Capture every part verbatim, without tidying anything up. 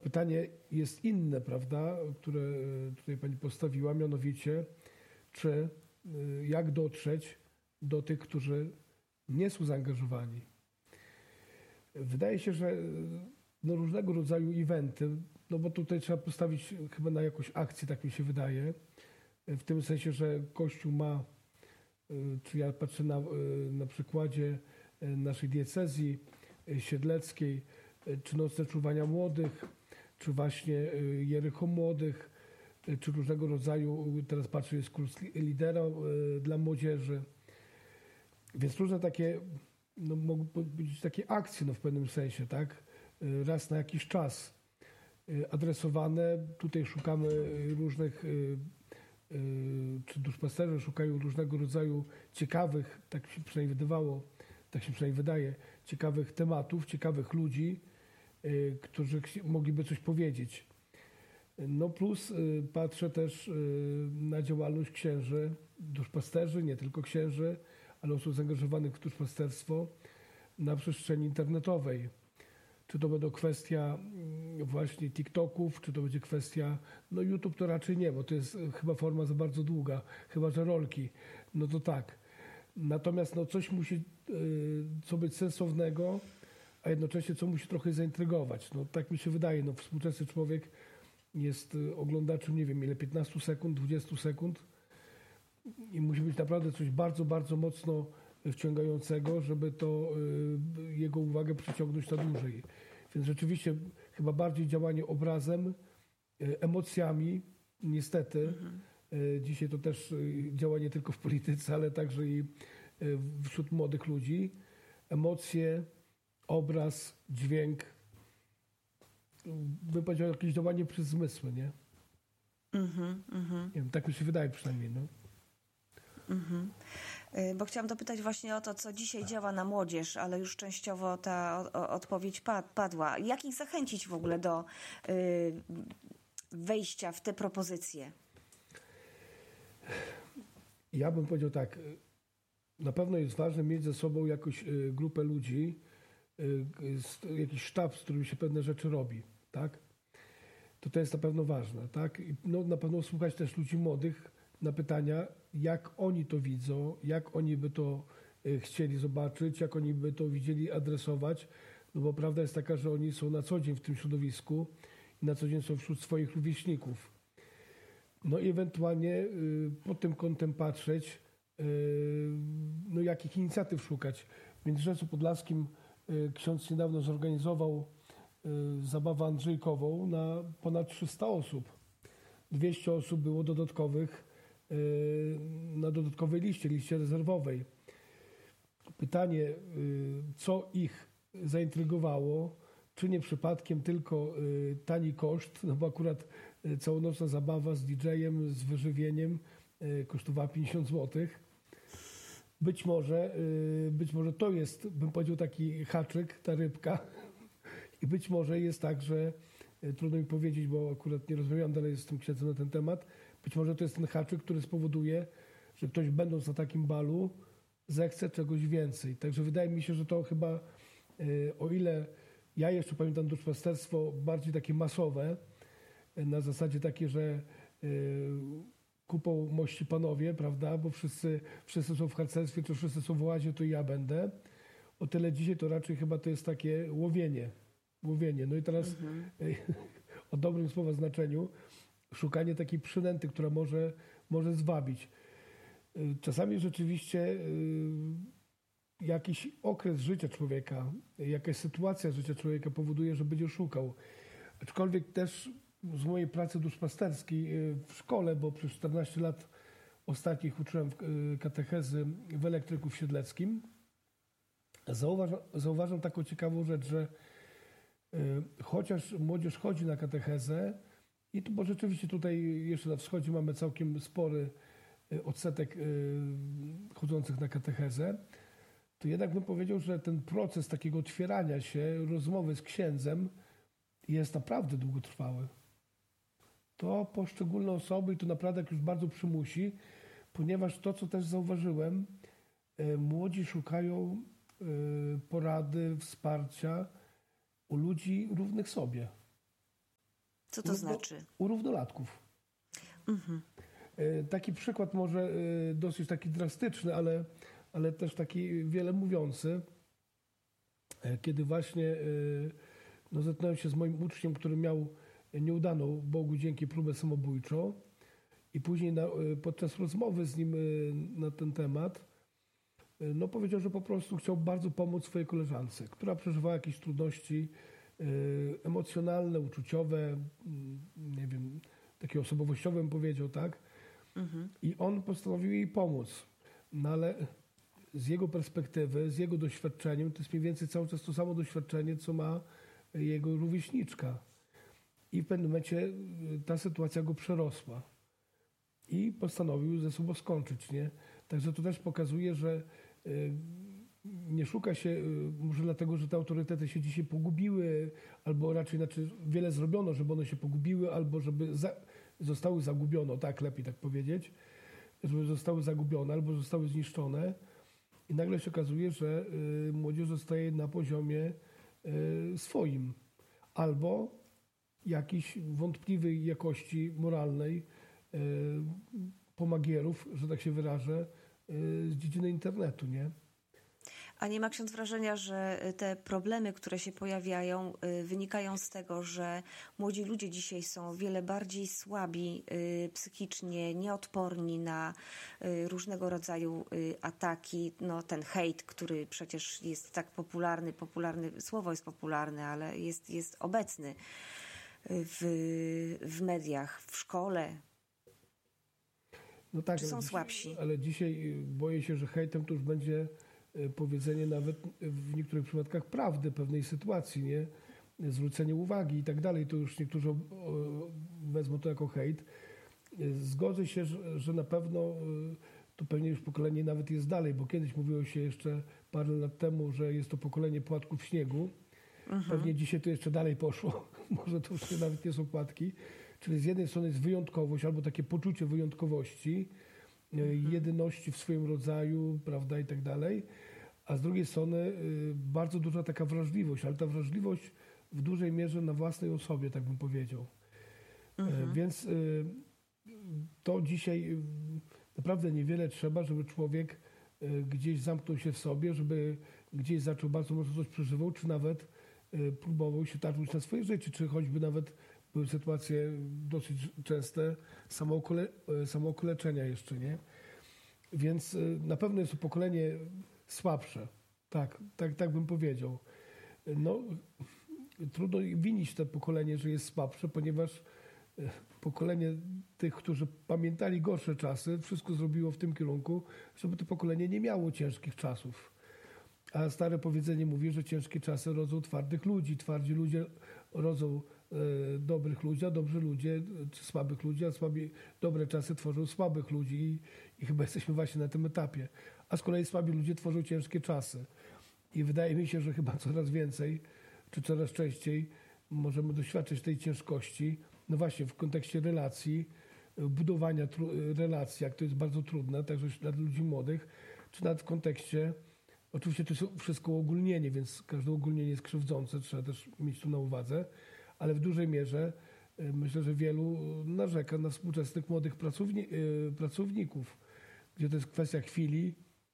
pytanie jest inne, prawda, które tutaj pani postawiła, mianowicie, czy jak dotrzeć do tych, którzy nie są zaangażowani. Wydaje się, że no, różnego rodzaju eventy, no bo tutaj trzeba postawić chyba na jakąś akcję, tak mi się wydaje, w tym sensie, że Kościół ma, czy ja patrzę na, na przykładzie naszej diecezji siedleckiej, czy nocne czuwania młodych, czy właśnie Jericho młodych, czy różnego rodzaju, teraz patrzę, jest kurs lidera dla młodzieży. Więc różne takie, no mogą być takie akcje, no w pewnym sensie, tak? Raz na jakiś czas adresowane. Tutaj szukamy różnych, czy duszpasterze szukają różnego rodzaju ciekawych, tak się przynajmniej wydawało, tak się przynajmniej wydaje, ciekawych tematów, ciekawych ludzi, którzy mogliby coś powiedzieć. No plus patrzę też na działalność księży, duszpasterzy, nie tylko księży, ale osób zaangażowanych w duszpasterstwo na przestrzeni internetowej. Czy to będą kwestia właśnie TikToków, czy to będzie kwestia, no YouTube to raczej nie, bo to jest chyba forma za bardzo długa, chyba że rolki, no to tak. Natomiast no coś musi co być sensownego, a jednocześnie co musi trochę zaintrygować. No tak mi się wydaje, no współczesny człowiek jest oglądaczem, nie wiem ile, piętnaście sekund, dwadzieścia sekund i musi być naprawdę coś bardzo, bardzo mocno wciągającego, żeby to y, jego uwagę przyciągnąć na dłużej. Więc rzeczywiście chyba bardziej działanie obrazem, y, emocjami, niestety. Mhm. Y, dzisiaj to też y, działa nie tylko w polityce, ale także i y, wśród młodych ludzi. Emocje, obraz, dźwięk. Bym powiedział, jakieś działanie przez zmysły, nie? Mhm, mhm. Nie wiem, tak mi się wydaje przynajmniej, no. Mhm. Bo chciałam dopytać właśnie o to, co dzisiaj działa na młodzież, ale już częściowo ta o, o, odpowiedź padła. Jak ich zachęcić w ogóle do y, wejścia w te propozycje? Ja bym powiedział tak, na pewno jest ważne mieć ze sobą jakąś y, grupę ludzi, y, y, jakiś sztab, z którym się pewne rzeczy robi, tak? To to jest na pewno ważne, tak? I no, na pewno słuchać też ludzi młodych na pytania, jak oni to widzą, jak oni by to chcieli zobaczyć, jak oni by to widzieli adresować, no bo prawda jest taka, że oni są na co dzień w tym środowisku i na co dzień są wśród swoich rówieśników. No i ewentualnie y, pod tym kątem patrzeć, y, no jakich inicjatyw szukać. W Międzyrzeczu Podlaskim y, ksiądz niedawno zorganizował y, zabawę andrzejkową na ponad trzysta osób. dwieście osób było dodatkowych na dodatkowej liście, liście rezerwowej. Pytanie, co ich zaintrygowało, czy nie przypadkiem tylko tani koszt, no bo akurat całonocna zabawa z didżejem, z wyżywieniem kosztowała pięćdziesiąt złotych. Być może, być może to jest, bym powiedział, taki haczyk, ta rybka. I być może jest tak, że trudno mi powiedzieć, bo akurat nie rozmawiam dalej z tym księdzem na ten temat. Być może to jest ten haczyk, który spowoduje, że ktoś będąc na takim balu zechce czegoś więcej. Także wydaje mi się, że to chyba, o ile ja jeszcze pamiętam duszpasterstwo bardziej takie masowe, na zasadzie takie, że kupą mości panowie, prawda, bo wszyscy, wszyscy są w harcerstwie, czy wszyscy są w łazie, to ja będę. O tyle dzisiaj to raczej chyba to jest takie łowienie. Łowienie. No i teraz mhm. o dobrym słowa znaczeniu szukanie takiej przynęty, która może, może zwabić. Czasami rzeczywiście jakiś okres życia człowieka, jakaś sytuacja życia człowieka powoduje, że będzie szukał. Aczkolwiek też z mojej pracy duszpasterskiej w szkole, bo przez czternaście lat ostatnich uczyłem katechezy w Elektryku w Siedleckim, zauważam, zauważam taką ciekawą rzecz, że chociaż młodzież chodzi na katechezę i to, bo rzeczywiście tutaj jeszcze na wschodzie mamy całkiem spory odsetek chodzących na katechezę, to jednak bym powiedział, że ten proces takiego otwierania się, rozmowy z księdzem jest naprawdę długotrwały. To poszczególne osoby, i to naprawdę jak już bardzo przymusi, ponieważ to, co też zauważyłem, młodzi szukają porady, wsparcia u ludzi równych sobie. Co to znaczy? U równolatków. Mhm. Taki przykład może dosyć taki drastyczny, ale, ale też taki wiele mówiący. Kiedy właśnie no, zetknąłem się z moim uczniem, który miał nieudaną, Bogu dzięki, próbę samobójczą i później na, podczas rozmowy z nim na ten temat no, powiedział, że po prostu chciał bardzo pomóc swojej koleżance, która przeżywała jakieś trudności emocjonalne, uczuciowe, nie wiem, takie osobowościowe bym powiedział, tak? Mhm. I on postanowił jej pomóc. No ale z jego perspektywy, z jego doświadczeniem, to jest mniej więcej cały czas to samo doświadczenie, co ma jego rówieśniczka. I w pewnym momencie ta sytuacja go przerosła. I postanowił ze sobą skończyć, nie? Także to też pokazuje, że nie szuka się, może dlatego, że te autorytety się dzisiaj pogubiły, albo raczej znaczy wiele zrobiono, żeby one się pogubiły, albo żeby za, zostały zagubione, tak lepiej tak powiedzieć, żeby zostały zagubione, albo zostały zniszczone. I nagle się okazuje, że y, młodzież zostaje na poziomie y, swoim, albo jakiejś wątpliwej jakości moralnej y, pomagierów, że tak się wyrażę, y, z dziedziny internetu, nie? A nie ma ksiądz wrażenia, że te problemy, które się pojawiają, wynikają z tego, że młodzi ludzie dzisiaj są o wiele bardziej słabi psychicznie, nieodporni na różnego rodzaju ataki, no ten hejt, który przecież jest tak popularny, popularny słowo jest popularne, ale jest, jest obecny w, w mediach, w szkole. No tak, Czy są ale słabsi? Dzisiaj, ale dzisiaj boję się, że hejtem to już będzie powiedzenie nawet w niektórych przypadkach prawdy pewnej sytuacji, nie? Zwrócenie uwagi i tak dalej. To już niektórzy wezmą to jako hejt. Zgodzę się, że, że na pewno to pewnie już pokolenie nawet jest dalej, bo kiedyś mówiło się jeszcze parę lat temu, że jest to pokolenie płatków śniegu. Mhm. Pewnie dzisiaj to jeszcze dalej poszło. Może to już nawet nie są płatki. Czyli z jednej strony jest wyjątkowość albo takie poczucie wyjątkowości, mhm. jedyności w swoim rodzaju, prawda, i tak dalej, a z drugiej strony y, bardzo duża taka wrażliwość, ale ta wrażliwość w dużej mierze na własnej osobie, tak bym powiedział. Mhm. Y, więc y, to dzisiaj y, naprawdę niewiele trzeba, żeby człowiek y, gdzieś zamknął się w sobie, żeby gdzieś zaczął bardzo mocno coś przeżywał, czy nawet y, próbował się targnąć na swoje życie, czy choćby nawet były sytuacje dosyć częste samookole, samookaleczenia jeszcze, nie? Więc na pewno jest to pokolenie słabsze. Tak, tak, tak bym powiedział. No, trudno winić to pokolenie, że jest słabsze, ponieważ pokolenie tych, którzy pamiętali gorsze czasy, wszystko zrobiło w tym kierunku, żeby to pokolenie nie miało ciężkich czasów. A stare powiedzenie mówi, że ciężkie czasy rodzą twardych ludzi. Twardzi ludzie rodzą e, dobrych ludzi, a dobrzy ludzie, czy słabych ludzi, a słabi, dobre czasy tworzą słabych ludzi i, i chyba jesteśmy właśnie na tym etapie. A z kolei słabi ludzie tworzą ciężkie czasy. I wydaje mi się, że chyba coraz więcej, czy coraz częściej możemy doświadczyć tej ciężkości, no właśnie w kontekście relacji, budowania tru- relacji, jak to jest bardzo trudne, także dla ludzi młodych, czy nawet w kontekście, oczywiście to jest wszystko uogólnienie, więc każde uogólnienie jest krzywdzące, trzeba też mieć to na uwadze, ale w dużej mierze myślę, że wielu narzeka na współczesnych młodych pracowni- pracowników, gdzie to jest kwestia chwili,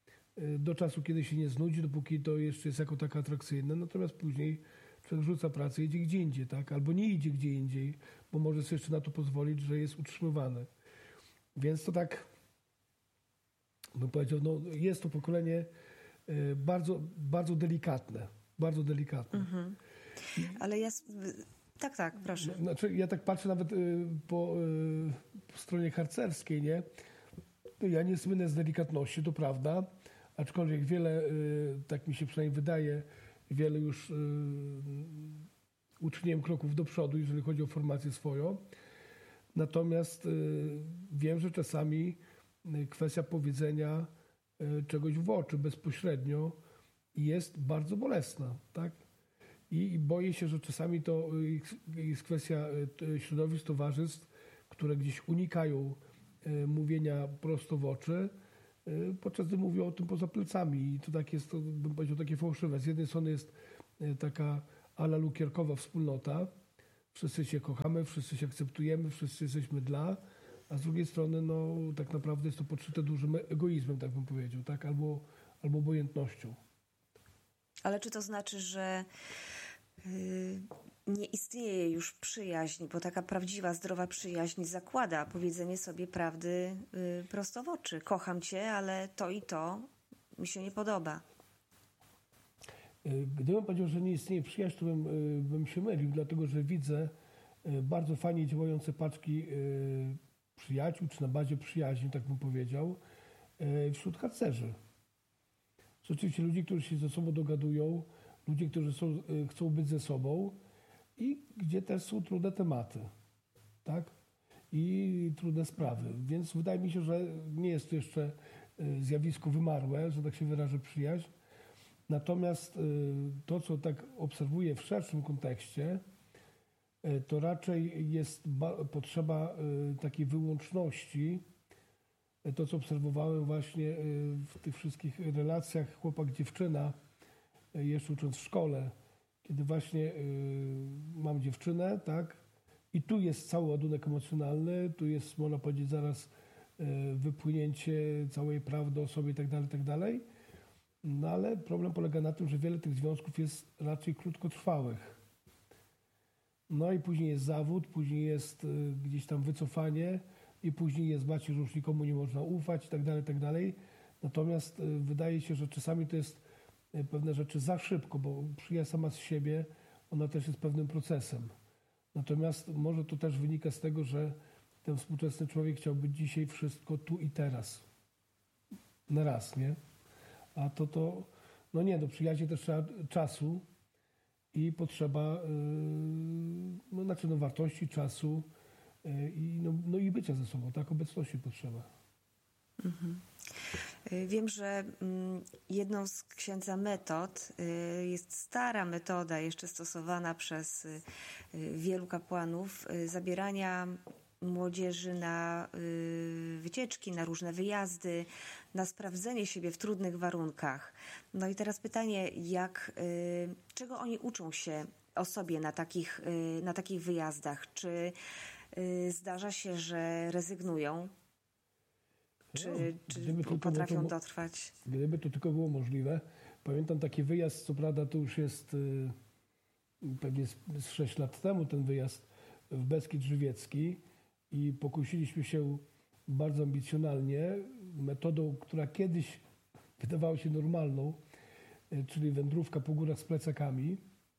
do czasu, kiedy się nie znudzi, dopóki to jeszcze jest jako tak atrakcyjne, natomiast później człowiek rzuca pracę i idzie gdzie indziej, tak? Albo nie idzie gdzie indziej, bo może sobie jeszcze na to pozwolić, że jest utrzymywany. Więc to tak, bym powiedział, no jest to pokolenie bardzo, bardzo delikatne. Bardzo delikatne. Mhm. Ale ja... Tak, tak, proszę. Znaczy, ja tak patrzę nawet po, po stronie harcerskiej, nie? Ja nie słynę z delikatności, to prawda, aczkolwiek wiele, tak mi się przynajmniej wydaje, wiele już uczyniłem kroków do przodu, jeżeli chodzi o formację swoją. Natomiast wiem, że czasami kwestia powiedzenia czegoś w oczy bezpośrednio jest bardzo bolesna, tak? I boję się, że czasami to jest kwestia środowisk, towarzystw, które gdzieś unikają mówienia prosto w oczy, podczas gdy mówią o tym poza plecami. I to tak jest, to bym powiedział, takie fałszywe. Z jednej strony jest taka ala lukierkowa wspólnota, wszyscy się kochamy, wszyscy się akceptujemy, wszyscy jesteśmy dla, a z drugiej strony no, tak naprawdę jest to podszyte dużym egoizmem, tak bym powiedział, tak? Albo, albo obojętnością. Ale czy to znaczy, że yy, nie istnieje już przyjaźń, bo taka prawdziwa, zdrowa przyjaźń zakłada powiedzenie sobie prawdy yy, prosto w oczy. Kocham cię, ale to i to mi się nie podoba. Gdybym powiedział, że nie istnieje przyjaźń, to bym, bym się mylił, dlatego że widzę bardzo fajnie działające paczki przyjaciół, czy na bazie przyjaźni, tak bym powiedział, wśród harcerzy. Rzeczywiście ludzi, którzy się ze sobą dogadują, ludzie, którzy są, chcą być ze sobą i gdzie też są trudne tematy, tak? I trudne sprawy. Więc wydaje mi się, że nie jest to jeszcze zjawisko wymarłe, że tak się wyrażę, przyjaźń. Natomiast to, co tak obserwuję w szerszym kontekście, to raczej jest potrzeba takiej wyłączności. To, co obserwowałem właśnie w tych wszystkich relacjach chłopak-dziewczyna, jeszcze ucząc w szkole, kiedy właśnie mam dziewczynę, tak, i tu jest cały ładunek emocjonalny, tu jest, można powiedzieć, zaraz wypłynięcie całej prawdy o sobie i tak dalej, tak dalej. No ale problem polega na tym, że wiele tych związków jest raczej krótkotrwałych. No i później jest zawód, później jest gdzieś tam wycofanie i później jest bać się, że już nikomu nie można ufać i tak dalej, tak dalej. Natomiast wydaje się, że czasami to jest pewne rzeczy za szybko, bo przyjaźń sama z siebie, ona też jest pewnym procesem. Natomiast może to też wynika z tego, że ten współczesny człowiek chciałby dzisiaj wszystko tu i teraz. Na raz, nie? A to to, no nie, do przyjaźni też trzeba czasu i potrzeba, yy, no znaczy no wartości, czasu yy, i, no, no i bycia ze sobą, tak, obecności potrzeba. Mhm. Wiem, że jedną z księdza metod jest stara metoda, jeszcze stosowana przez wielu kapłanów, zabierania młodzieży na wycieczki, na różne wyjazdy, na sprawdzenie siebie w trudnych warunkach. No i teraz pytanie, jak, czego oni uczą się o sobie na takich, na takich wyjazdach? Czy zdarza się, że rezygnują? Czy, no, czy potrafią to, dotrwać? Gdyby to tylko było możliwe. Pamiętam taki wyjazd, co prawda to już jest y, pewnie z, z sześć lat temu ten wyjazd w Beskid Żywiecki i pokusiliśmy się bardzo ambicjonalnie metodą, która kiedyś wydawała się normalną, y, czyli wędrówka po górach z plecakami,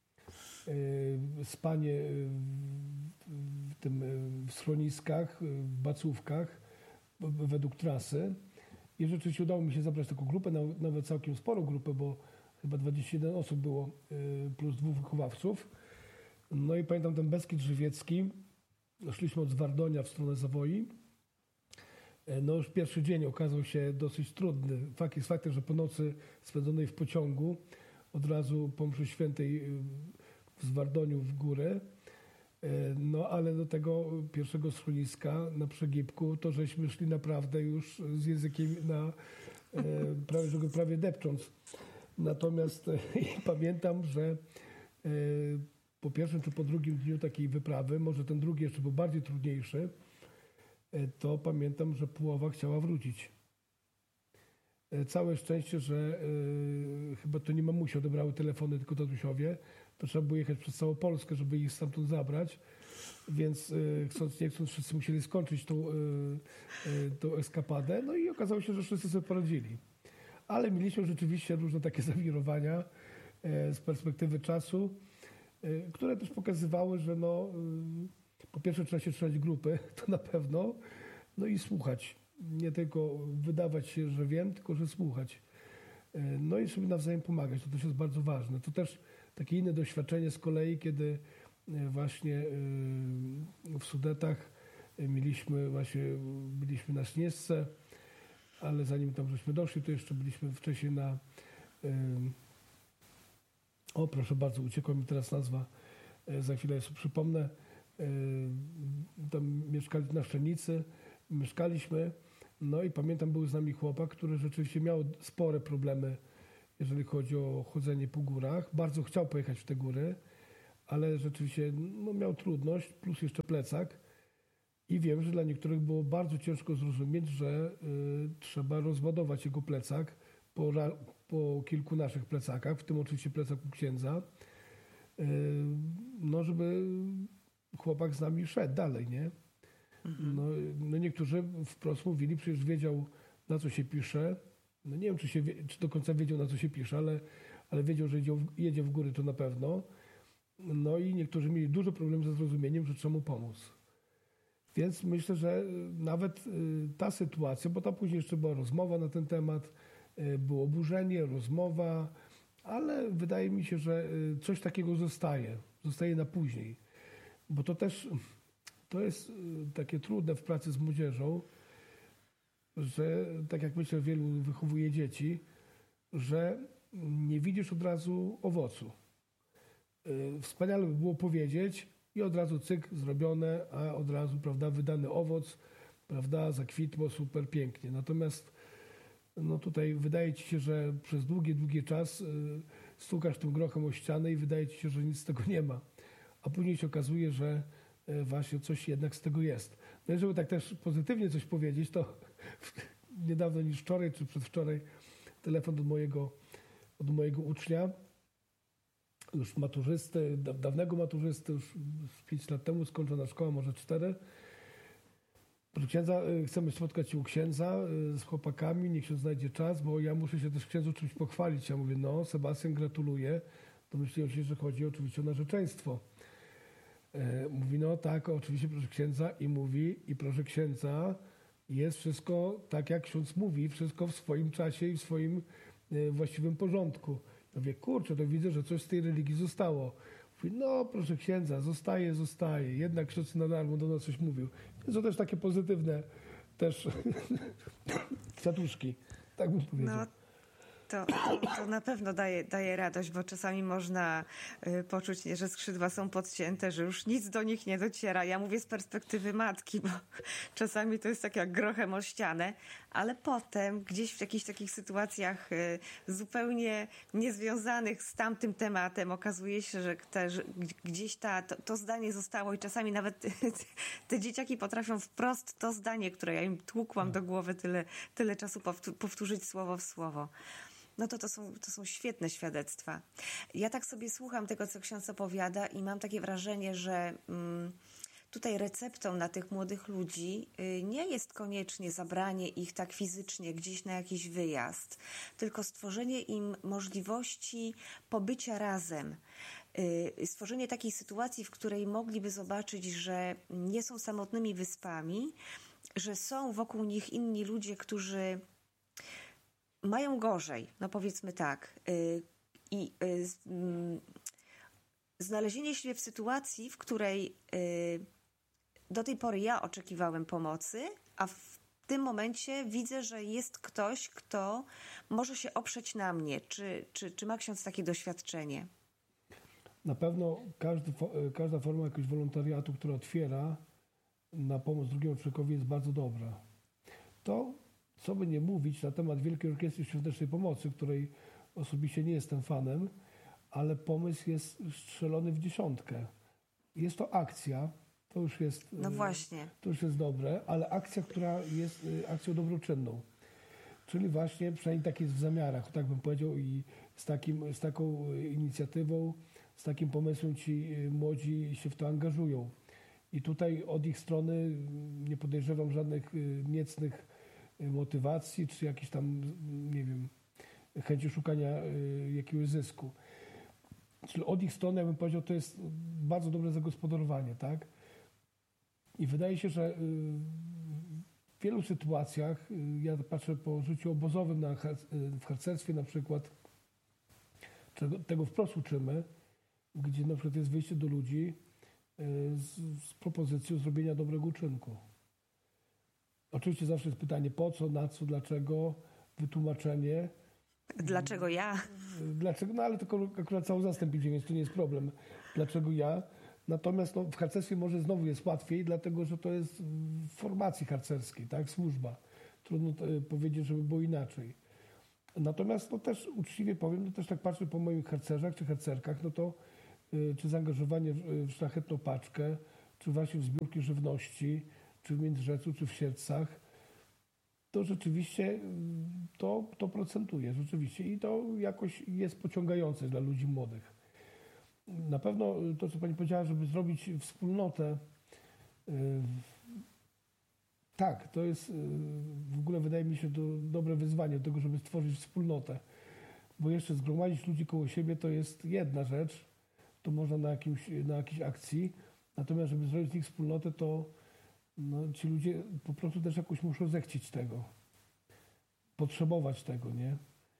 y, spanie w, w, tym, w schroniskach, w bacówkach, według trasy i rzeczywiście udało mi się zabrać taką grupę, nawet całkiem sporą grupę, bo chyba dwadzieścia jeden osób było, plus dwóch wychowawców. No i pamiętam ten Beskid Żywiecki, szliśmy od Zwardonia w stronę Zawoi. No już pierwszy dzień okazał się dosyć trudny. Fakt jest faktem, że po nocy spędzonej w pociągu od razu po mszy świętej w Zwardoniu w górę. No ale do tego pierwszego schroniska na Przegibku to żeśmy szli naprawdę już z językiem na prawie, że go prawie depcząc. Natomiast pamiętam, że po pierwszym czy po drugim dniu takiej wyprawy, może ten drugi jeszcze był bardziej trudniejszy, to pamiętam, że połowa chciała wrócić. Całe szczęście, że chyba to nie mamusie odebrały telefony, tylko tatusiowie. To trzeba było jechać przez całą Polskę, żeby ich stamtąd zabrać. Więc y, chcąc nie chcąc, wszyscy musieli skończyć tą, y, y, tą eskapadę. No i okazało się, że wszyscy sobie poradzili. Ale mieliśmy rzeczywiście różne takie zawirowania y, z perspektywy czasu, y, które też pokazywały, że no, y, po pierwsze trzeba się trzymać grupy, to na pewno, no i słuchać. Nie tylko wydawać się, że wiem, tylko że słuchać. Y, no i sobie nawzajem pomagać. To też jest bardzo ważne. To też takie inne doświadczenie z kolei, kiedy właśnie w Sudetach mieliśmy właśnie, byliśmy na Śnieżce, ale zanim tam żeśmy doszli, to jeszcze byliśmy wcześniej na, o proszę bardzo, uciekła mi teraz nazwa, za chwilę sobie przypomnę, tam mieszkali na Szczenicy, mieszkaliśmy, no i pamiętam, był z nami chłopak, który rzeczywiście miał spore problemy, jeżeli chodzi o chodzenie po górach. Bardzo chciał pojechać w te góry, ale rzeczywiście no, miał trudność, plus jeszcze plecak. I wiem, że dla niektórych było bardzo ciężko zrozumieć, że y, trzeba rozładować jego plecak po, po kilku naszych plecakach, w tym oczywiście plecaku księdza, y, no żeby chłopak z nami szedł dalej, nie? No, no niektórzy wprost mówili, przecież wiedział, na co się pisze. No nie wiem, czy, się, czy do końca wiedział, na co się pisze, ale, ale wiedział, że jedzie, jedzie w góry, to na pewno. No i niektórzy mieli duży problem ze zrozumieniem, że trzeba mu pomóc. Więc myślę, że nawet ta sytuacja, bo tam później jeszcze była rozmowa na ten temat, było oburzenie, rozmowa, ale wydaje mi się, że coś takiego zostaje, zostaje na później. Bo to też to jest takie trudne w pracy z młodzieżą, że tak jak myślę, wielu wychowuje dzieci, że nie widzisz od razu owocu. Wspaniale by było powiedzieć i od razu cyk, zrobione, a od razu, prawda, wydany owoc, prawda, zakwitło super pięknie. Natomiast no tutaj wydaje ci się, że przez długi, długi czas y, stukasz tym grochem o ścianę i wydaje ci się, że nic z tego nie ma. A później się okazuje, że y, właśnie coś jednak z tego jest. No i żeby tak też pozytywnie coś powiedzieć, to niedawno niż wczoraj czy przedwczoraj telefon od mojego, od mojego ucznia, już maturzysty, dawnego maturzysty, już pięć lat temu skończona szkoła, może cztery. Proszę księdza, chcemy spotkać się u księdza z chłopakami, niech się znajdzie czas, bo ja muszę się też księdzu czymś pochwalić. Ja mówię, no Sebastian, gratuluję. Domyśliłem się, że chodzi oczywiście o narzeczeństwo. Mówi, no tak, oczywiście proszę księdza i mówi, i proszę księdza, jest wszystko tak, jak ksiądz mówi, wszystko w swoim czasie i w swoim właściwym porządku. Ja mówię, kurczę, to widzę, że coś z tej religii zostało. Mówi, no proszę księdza, zostaje, zostaje. Jednak ksiądz na darmo do nas coś mówił. Więc to też takie pozytywne też kwiatuszki, tak bym powiedział. No. To, to, to na pewno daje, daje radość, bo czasami można y, poczuć, nie, że skrzydła są podcięte, że już nic do nich nie dociera. Ja mówię z perspektywy matki, bo czasami to jest tak jak grochem o ścianę, ale potem gdzieś w jakichś takich sytuacjach y, zupełnie niezwiązanych z tamtym tematem okazuje się, że, te, że gdzieś ta, to, to zdanie zostało i czasami nawet te, te dzieciaki potrafią wprost to zdanie, które ja im tłukłam do głowy tyle, tyle czasu powtórzyć słowo w słowo. No to to są, to są świetne świadectwa. Ja tak sobie słucham tego, co ksiądz opowiada i mam takie wrażenie, że mm, tutaj receptą na tych młodych ludzi y, nie jest koniecznie zabranie ich tak fizycznie gdzieś na jakiś wyjazd, tylko stworzenie im możliwości pobycia razem. Y, stworzenie takiej sytuacji, w której mogliby zobaczyć, że nie są samotnymi wyspami, że są wokół nich inni ludzie, którzy mają gorzej, no powiedzmy tak. I znalezienie się w sytuacji, w której do tej pory ja oczekiwałem pomocy, a w tym momencie widzę, że jest ktoś, kto może się oprzeć na mnie. Czy, czy, czy ma ksiądz takie doświadczenie? Na pewno każdy, każda forma jakiegoś wolontariatu, która otwiera na pomoc drugiemu człowiekowi, jest bardzo dobra. To co by nie mówić na temat Wielkiej Orkiestry Świątecznej Pomocy, której osobiście nie jestem fanem, ale pomysł jest strzelony w dziesiątkę. Jest to akcja, to już jest, no właśnie. To już jest dobre, ale akcja, która jest akcją dobroczynną. Czyli właśnie, przynajmniej tak jest w zamiarach, tak bym powiedział, i z, takim, z taką inicjatywą, z takim pomysłem ci młodzi się w to angażują. I tutaj od ich strony nie podejrzewam żadnych niecnych motywacji, czy jakiejś tam, nie wiem, chęci szukania jakiegoś zysku. Czyli od ich strony, ja bym powiedział, to jest bardzo dobre zagospodarowanie, tak? I wydaje się, że w wielu sytuacjach, ja patrzę po życiu obozowym na, w harcerstwie na przykład, czego, tego wprost uczymy, gdzie na przykład jest wyjście do ludzi z, z propozycją zrobienia dobrego uczynku. Oczywiście zawsze jest pytanie po co, na co, dlaczego, wytłumaczenie. Dlaczego ja? Dlaczego? No ale tylko akurat cały zastęp idzie, więc to nie jest problem. Dlaczego ja? Natomiast no, w harcerstwie może znowu jest łatwiej, dlatego że to jest w formacji harcerskiej, tak, służba. Trudno powiedzieć, żeby było inaczej. Natomiast no, też uczciwie powiem, no, też tak patrzę po moich harcerzach czy harcerkach, no to czy zaangażowanie w Szlachetną Paczkę, czy właśnie w zbiórki żywności, czy w Międzyrzeczu, czy w Sierdzach, to rzeczywiście to, to procentuje rzeczywiście i to jakoś jest pociągające dla ludzi młodych. Na pewno to, co pani powiedziała, żeby zrobić wspólnotę, tak, to jest w ogóle, wydaje mi się, to dobre wyzwanie do tego, żeby stworzyć wspólnotę. Bo jeszcze zgromadzić ludzi koło siebie to jest jedna rzecz, to można na, jakimś, na jakiejś akcji, natomiast żeby zrobić z nich wspólnotę, to no, ci ludzie po prostu też jakoś muszą zechcieć tego, potrzebować tego, nie?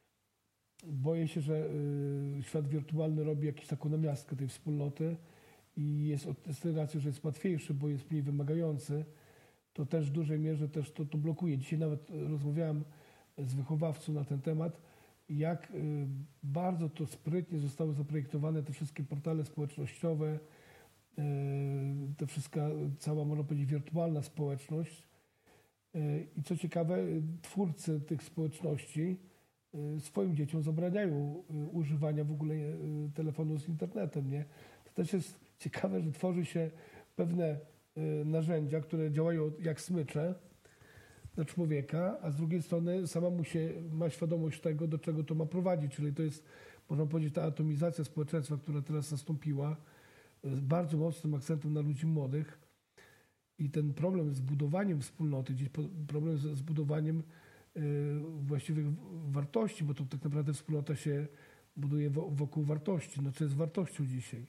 Boję się, że y, świat wirtualny robi jakąś taką namiastkę tej wspólnoty i jest z tej racji, że jest łatwiejszy, bo jest mniej wymagający, to też w dużej mierze też to, to blokuje. Dzisiaj nawet rozmawiałem z wychowawcą na ten temat, jak y, bardzo to sprytnie zostały zaprojektowane te wszystkie portale społecznościowe, y, te wszystka, cała, można powiedzieć, wirtualna społeczność. Y, I co ciekawe, twórcy tych społeczności y, swoim dzieciom zabraniają y, używania w ogóle y, telefonu z internetem, nie? To też jest ciekawe, że tworzy się pewne y, narzędzia, które działają jak smycze na człowieka, a z drugiej strony samemu się ma świadomość tego, do czego to ma prowadzić. Czyli to jest, można powiedzieć, ta atomizacja społeczeństwa, która teraz nastąpiła, z bardzo mocnym akcentem na ludzi młodych. I ten problem z budowaniem wspólnoty, problem z budowaniem y, właściwych wartości, bo to tak naprawdę wspólnota się buduje wokół wartości. No co jest wartością dzisiaj?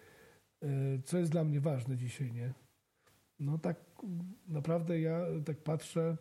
Y, co jest dla mnie ważne dzisiaj, nie? No tak naprawdę ja tak patrzę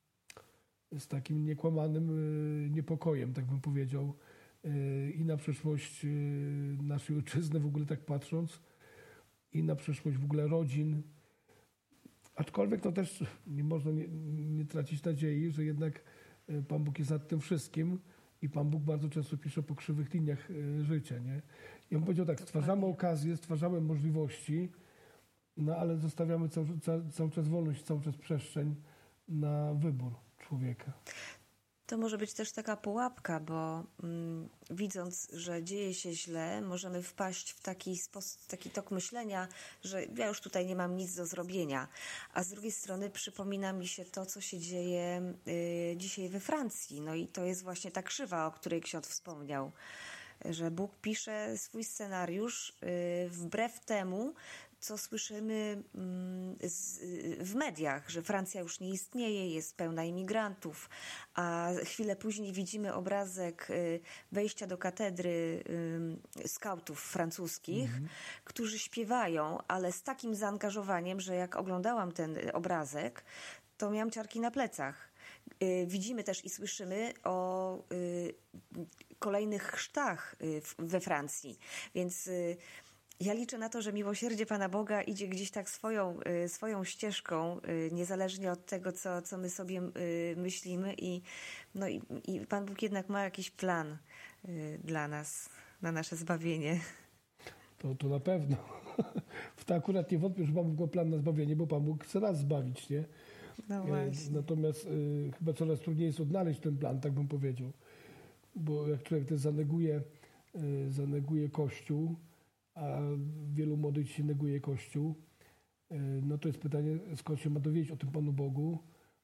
z takim niekłamanym y, niepokojem, tak bym powiedział, y, i na przyszłość y, naszej ojczyzny w ogóle tak patrząc, i na przyszłość w ogóle rodzin. Aczkolwiek to też nie można nie, nie tracić nadziei, że jednak y, Pan Bóg jest nad tym wszystkim i Pan Bóg bardzo często pisze po krzywych liniach y, życia, nie? Ja bym powiedział tak, stwarzamy okazje, stwarzamy możliwości, no ale zostawiamy cały, cały, cały czas wolność, cały czas przestrzeń na wybór człowieka. To może być też taka pułapka, bo mm, widząc, że dzieje się źle, możemy wpaść w taki sposób, taki tok myślenia, że ja już tutaj nie mam nic do zrobienia. A z drugiej strony przypomina mi się to, co się dzieje y, dzisiaj we Francji. No i to jest właśnie ta krzywa, o której ksiądz wspomniał, że Bóg pisze swój scenariusz y, wbrew temu, co słyszymy z, w mediach, że Francja już nie istnieje, jest pełna imigrantów, a chwilę później widzimy obrazek wejścia do katedry skautów francuskich, mhm. którzy śpiewają, ale z takim zaangażowaniem, że jak oglądałam ten obrazek, to miałam ciarki na plecach. Widzimy też i słyszymy o kolejnych chrztach we Francji, więc ja liczę na to, że miłosierdzie Pana Boga idzie gdzieś tak swoją, swoją ścieżką, niezależnie od tego, co, co my sobie myślimy i, no i, i Pan Bóg jednak ma jakiś plan dla nas, na nasze zbawienie. To, to na pewno. W to akurat nie wątpię, że Pan Bóg ma plan na zbawienie, bo Pan Bóg chce nas zbawić, nie? No właśnie. Natomiast y, chyba coraz trudniej jest odnaleźć ten plan, tak bym powiedział. Bo jak człowiek też zaneguje, y, zaneguje Kościół, a wielu młodych się neguje Kościół, no to jest pytanie, skąd się ma dowiedzieć o tym Panu Bogu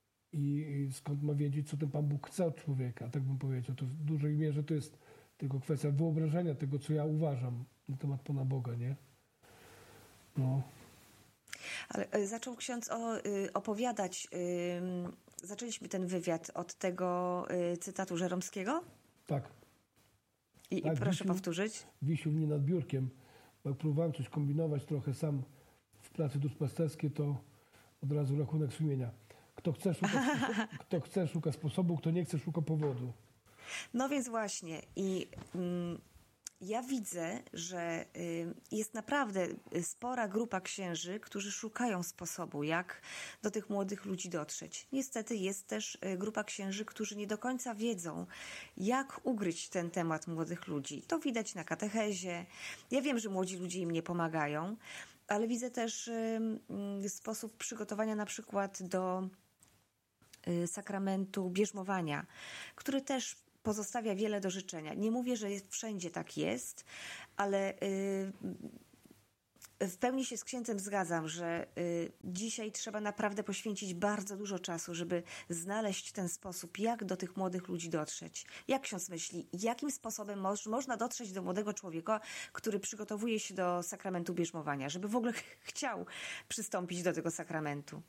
i skąd ma wiedzieć, co ten Pan Bóg chce od człowieka, tak bym powiedział. To w dużej mierze to jest tylko kwestia wyobrażenia tego, co ja uważam na temat Pana Boga, nie? No. Ale zaczął ksiądz opowiadać, zaczęliśmy ten wywiad od tego cytatu Żeromskiego? Tak. I, tak, i proszę wisił, powtórzyć. Wisił mnie nad biurkiem. Jak próbowałem coś kombinować trochę sam w pracy duszpasterskiej, to od razu rachunek sumienia. Kto chce, szuka sposobu, kto chce, szuka sposobu, kto nie chce, szuka powodu. No więc właśnie. I mm, ja widzę, że y, jest naprawdę spora grupa księży, którzy szukają sposobu, jak do tych młodych ludzi dotrzeć. Niestety jest też y, grupa księży, którzy nie do końca wiedzą, jak ugryźć ten temat młodych ludzi. To widać na katechezie. Ja wiem, że młodzi ludzie im nie pomagają, ale widzę też y, y, sposób przygotowania na przykład do y, sakramentu bierzmowania, który też pozostawia wiele do życzenia. Nie mówię, że jest, wszędzie tak jest, ale yy, w pełni się z księdzem zgadzam, że y, dzisiaj trzeba naprawdę poświęcić bardzo dużo czasu, żeby znaleźć ten sposób, jak do tych młodych ludzi dotrzeć. Jak ksiądz myśli, jakim sposobem moż, można dotrzeć do młodego człowieka, który przygotowuje się do sakramentu bierzmowania, żeby w ogóle ch- chciał przystąpić do tego sakramentu?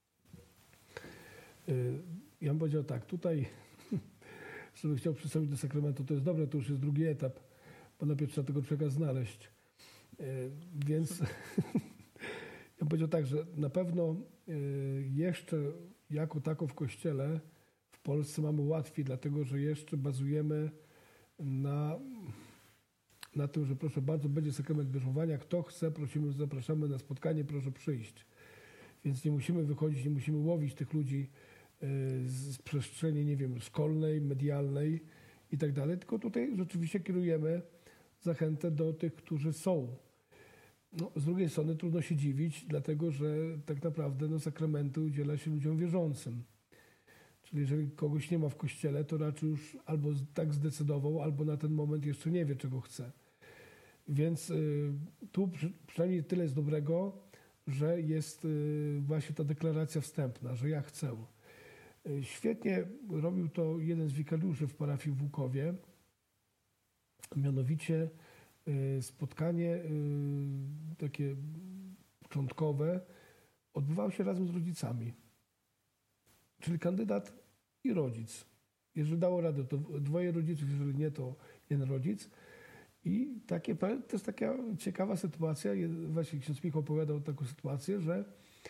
Ja bym powiedział tak, tutaj, żeby chciał przystąpić do sakramentu, to jest dobre, to już jest drugi etap, bo najpierw trzeba tego człowieka znaleźć. Więc ja bym powiedział tak, że na pewno jeszcze jako tako w Kościele w Polsce mamy łatwiej, dlatego że jeszcze bazujemy na, na tym, że proszę bardzo, będzie sakrament bierzmowania. Kto chce, prosimy, zapraszamy na spotkanie, proszę przyjść. Więc nie musimy wychodzić, nie musimy łowić tych ludzi z przestrzeni, nie wiem, szkolnej, medialnej i tak dalej, tylko tutaj rzeczywiście kierujemy zachętę do tych, którzy są. No, z drugiej strony trudno się dziwić, dlatego że tak naprawdę no, sakramenty udziela się ludziom wierzącym. Czyli jeżeli kogoś nie ma w Kościele, to raczej już albo tak zdecydował, albo na ten moment jeszcze nie wie, czego chce. Więc y, tu przy, przynajmniej tyle jest dobrego, że jest y, właśnie ta deklaracja wstępna, że ja chcę. Y, świetnie robił to jeden z wikariuszy w parafii w Łukowie, mianowicie spotkanie takie początkowe odbywało się razem z rodzicami. Czyli kandydat i rodzic. Jeżeli dało radę, to dwoje rodziców, jeżeli nie, to jeden rodzic. I takie, to jest taka ciekawa sytuacja. Właśnie ksiądz Michał opowiadał taką sytuację, że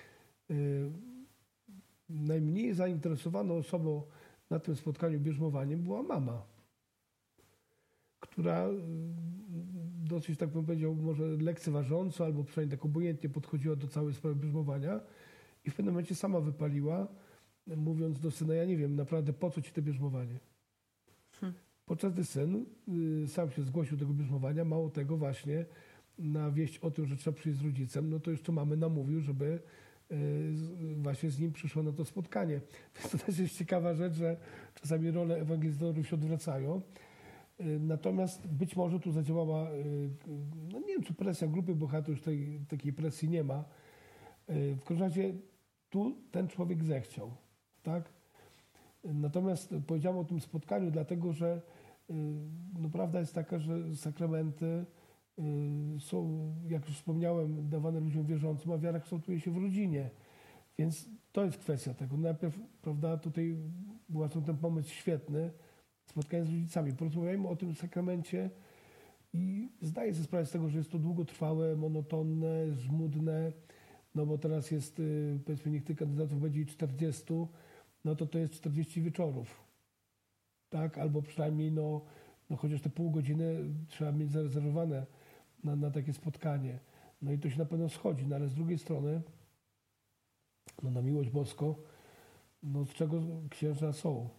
najmniej zainteresowaną osobą na tym spotkaniu bierzmowaniem była mama, która dosyć, tak bym powiedział, może lekceważąco albo przynajmniej tak obojętnie podchodziła do całej sprawy bierzmowania i w pewnym momencie sama wypaliła, mówiąc do syna, ja nie wiem naprawdę po co ci to bierzmowanie. Hmm. Podczas gdy syn y, sam się zgłosił do tego bierzmowania, mało tego właśnie na wieść o tym, że trzeba przyjść z rodzicem, no to jeszcze mamy namówił, żeby y, właśnie z nim przyszło na to spotkanie. Więc to też jest ciekawa rzecz, że czasami role ewangelizatorów się odwracają. Natomiast być może tu zadziałała, no nie wiem, czy presja grupy bohaterów, już tej, takiej presji nie ma. W każdym razie tu ten człowiek zechciał, tak? Natomiast powiedziałem o tym spotkaniu, dlatego że no, prawda jest taka, że sakramenty są, jak już wspomniałem, dawane ludziom wierzącym, a wiara kształtuje się w rodzinie. Więc to jest kwestia tego. Najpierw, prawda, tutaj był ten pomysł świetny, spotkanie z rodzicami. Porozmawiajmy o tym sakramencie i zdaję sobie sprawę z tego, że jest to długotrwałe, monotonne, żmudne, no bo teraz jest, powiedzmy, niech tych kandydatów będzie czterdziestu, no to to jest czterdzieści wieczorów, tak? Albo przynajmniej, no, no chociaż te pół godziny trzeba mieć zarezerwowane na, na takie spotkanie. No i to się na pewno schodzi, no ale z drugiej strony, no na miłość boską, no z czego księża są?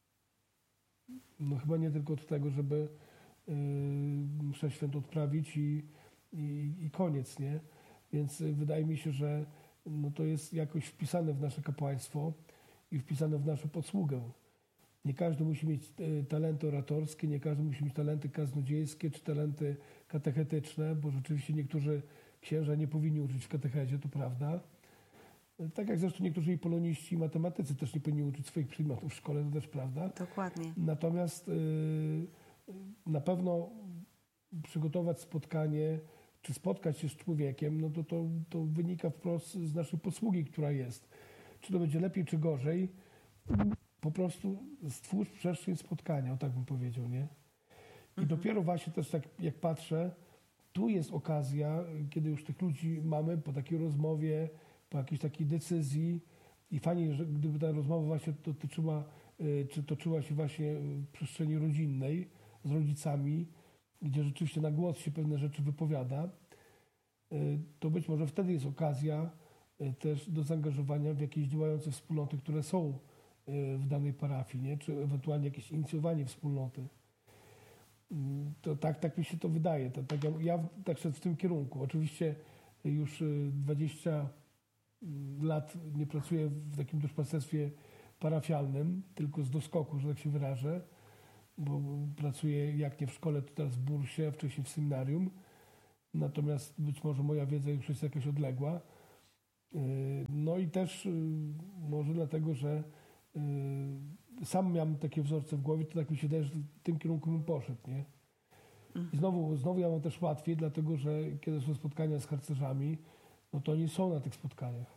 No chyba nie tylko od tego, żeby yy, mszę świętą odprawić i, i, i koniec, nie? Więc wydaje mi się, że no to jest jakoś wpisane w nasze kapłaństwo i wpisane w naszą posługę. Nie każdy musi mieć talenty oratorskie, nie każdy musi mieć talenty kaznodziejskie czy talenty katechetyczne, bo rzeczywiście niektórzy księża nie powinni uczyć w katechezie, to prawda. Tak jak zresztą niektórzy i poloniści i matematycy też nie powinni uczyć swoich przedmiotów w szkole, to też prawda. Dokładnie. Natomiast yy, na pewno przygotować spotkanie, czy spotkać się z człowiekiem, no to, to, to wynika wprost z naszej posługi, która jest. Czy to będzie lepiej, czy gorzej, po prostu stwórz przestrzeń spotkania, o tak bym powiedział, nie? I mhm. dopiero właśnie też tak jak patrzę, tu jest okazja, kiedy już tych ludzi mamy po takiej rozmowie, po jakiejś takiej decyzji i fajnie, że gdyby ta rozmowa właśnie dotyczyła, czy toczyła się właśnie w przestrzeni rodzinnej z rodzicami, gdzie rzeczywiście na głos się pewne rzeczy wypowiada, to być może wtedy jest okazja też do zaangażowania w jakieś działające wspólnoty, które są w danej parafii, nie? Czy ewentualnie jakieś inicjowanie wspólnoty. To tak, tak mi się to wydaje. To, tak, ja, ja tak szedł w tym kierunku. Oczywiście już dwadzieścia lat nie pracuję w takim duszpasterstwie parafialnym, tylko z doskoku, że tak się wyrażę. bo pracuję jak nie w szkole, to teraz w bursie, a wcześniej w seminarium. Natomiast być może moja wiedza już jest jakaś odległa. No i też może dlatego, że sam miałem takie wzorce w głowie, to tak mi się wydaje, że w tym kierunku bym poszedł, nie? I znowu, znowu ja mam też łatwiej, dlatego że kiedy są spotkania z harcerzami, no to oni są na tych spotkaniach.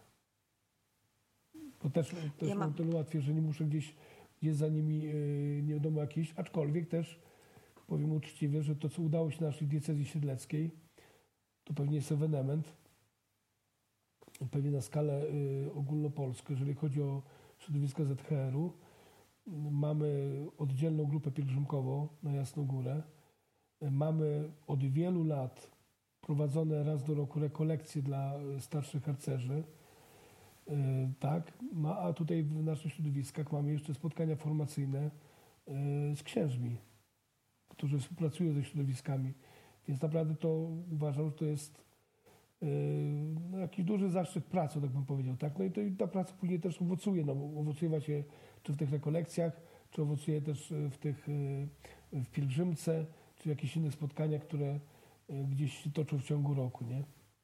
Bo też, też ja mam mam tyle łatwiej, że nie muszę gdzieś, gdzieś za nimi yy, nie wiadomo jakiś, aczkolwiek też powiem uczciwie, że to, co udało się naszej diecezji siedleckiej, to pewnie jest ewenement, pewnie na skalę yy, ogólnopolską, jeżeli chodzi o środowiska Z H R-u. Mamy oddzielną grupę pielgrzymkową na Jasną Górę. Mamy od wielu lat prowadzone raz do roku rekolekcje dla starszych harcerzy. Yy, tak, ma, a tutaj w naszych środowiskach mamy jeszcze spotkania formacyjne yy, z księżmi, którzy współpracują ze środowiskami. Więc naprawdę to uważam, że to jest yy, no, jakiś duży zaszczyt pracy, tak bym powiedział. Tak? No i, to, i ta praca później też owocuje. No, owocuje właśnie czy w tych rekolekcjach, czy owocuje też w tych yy, w pielgrzymce, czy w jakichś innych spotkaniach, które yy, gdzieś się toczą w ciągu roku, nie?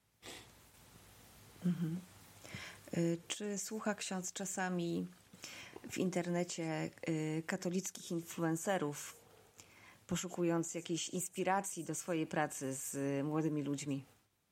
Mhm. Czy słucha ksiądz czasami w internecie katolickich influencerów, poszukując jakiejś inspiracji do swojej pracy z młodymi ludźmi?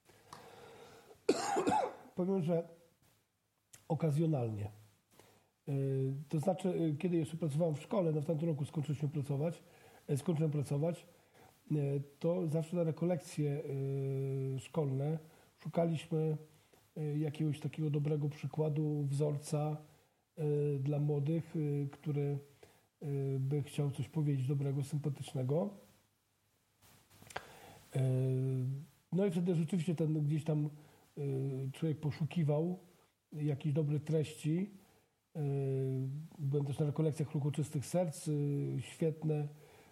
Powiem, że okazjonalnie. To znaczy, kiedy jeszcze pracowałem w szkole, no w tamtym roku skończyliśmy pracować, skończyłem pracować, to zawsze na rekolekcje szkolne szukaliśmy jakiegoś takiego dobrego przykładu, wzorca y, dla młodych, y, który y, by chciał coś powiedzieć dobrego, sympatycznego. Y, no i wtedy rzeczywiście ten, gdzieś tam y, człowiek poszukiwał jakichś dobrych treści. Y, byłem też na rekolekcjach Ruchu Czystych Serc, y, świetne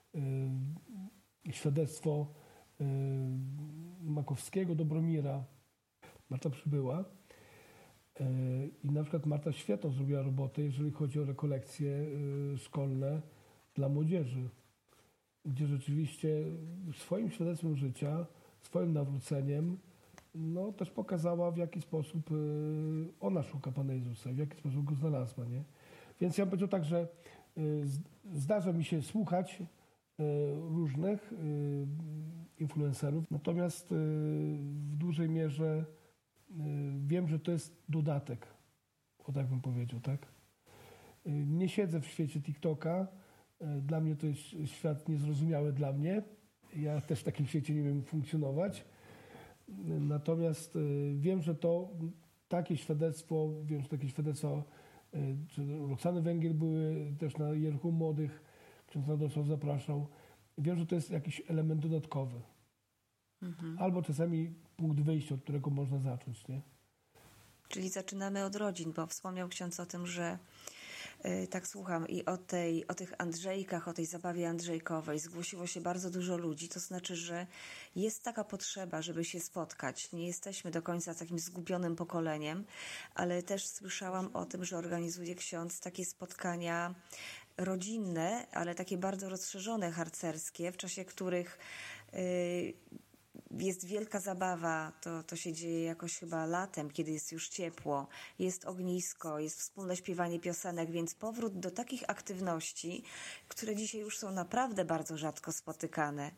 y, świadectwo y, Makowskiego, Dobromira. Marta przybyła yy, i na przykład Marta świetną zrobiła robotę, jeżeli chodzi o rekolekcje yy, szkolne dla młodzieży, gdzie rzeczywiście swoim świadectwem życia, swoim nawróceniem, no też pokazała, w jaki sposób yy, ona szuka Pana Jezusa, w jaki sposób Go znalazła, nie? Więc ja bym powiedział tak, że yy, zdarza mi się słuchać yy, różnych yy, influencerów, natomiast yy, w dużej mierze wiem, że to jest dodatek, o tak bym powiedział, tak? Nie siedzę w świecie TikToka. Dla mnie to jest świat niezrozumiały dla mnie. Ja też w takim świecie nie wiem funkcjonować. Natomiast wiem, że to takie świadectwo, wiem, że takie świadectwa, czy Roxany Węgiel były też na Jerichu Młodych, ksiądz Radosław zapraszał. Wiem, że to jest jakiś element dodatkowy. Mhm. Albo czasami punkt wyjścia, od którego można zacząć, nie? Czyli zaczynamy od rodzin, bo wspomniał ksiądz o tym, że yy, tak słucham i o, tej, o tych Andrzejkach, o tej zabawie andrzejkowej zgłosiło się bardzo dużo ludzi. To znaczy, że jest taka potrzeba, żeby się spotkać. Nie jesteśmy do końca takim zgubionym pokoleniem, ale też słyszałam o tym, że organizuje ksiądz takie spotkania rodzinne, ale takie bardzo rozszerzone, harcerskie, w czasie których yy, jest wielka zabawa, to, to się dzieje jakoś chyba latem, kiedy jest już ciepło, jest ognisko, jest wspólne śpiewanie piosenek, więc powrót do takich aktywności, które dzisiaj już są naprawdę bardzo rzadko spotykane.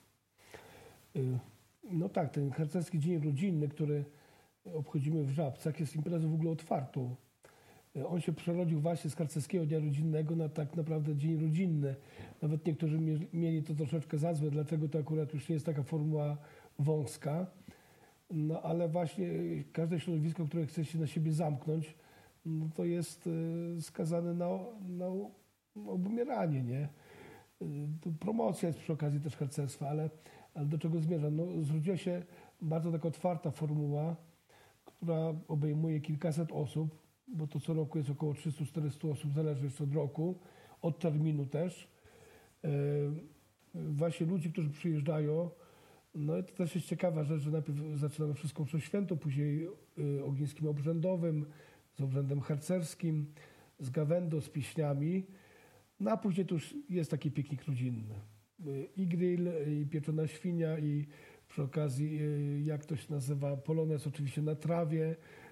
No tak, ten harcerski dzień rodzinny, który obchodzimy w Żabcach, jest imprezą w ogóle otwartą. On się przerodził właśnie z harcerskiego dnia rodzinnego na tak naprawdę dzień rodzinny. Nawet niektórzy mieli to troszeczkę za złe, dlaczego to akurat już nie jest taka formuła wąska. No ale właśnie każde środowisko, które chce się na siebie zamknąć, no to jest skazane na, na obumieranie, nie? To promocja jest przy okazji też harcerstwa, ale, ale do czego zmierzam? No, zrodziła się bardzo taka otwarta formuła, która obejmuje kilkaset osób, bo to co roku jest około trzysta czterysta osób, zależy jeszcze od roku, od terminu też. Właśnie ludzi, którzy przyjeżdżają, no i to też jest ciekawa rzecz, że najpierw zaczynamy wszystko przez święto, później ogniskiem obrzędowym, z obrzędem harcerskim, z gawędą, z pieśniami. No a później to już jest taki piknik rodzinny. I grill, i pieczona świnia, i przy okazji, jak to się nazywa, polonez oczywiście na trawie.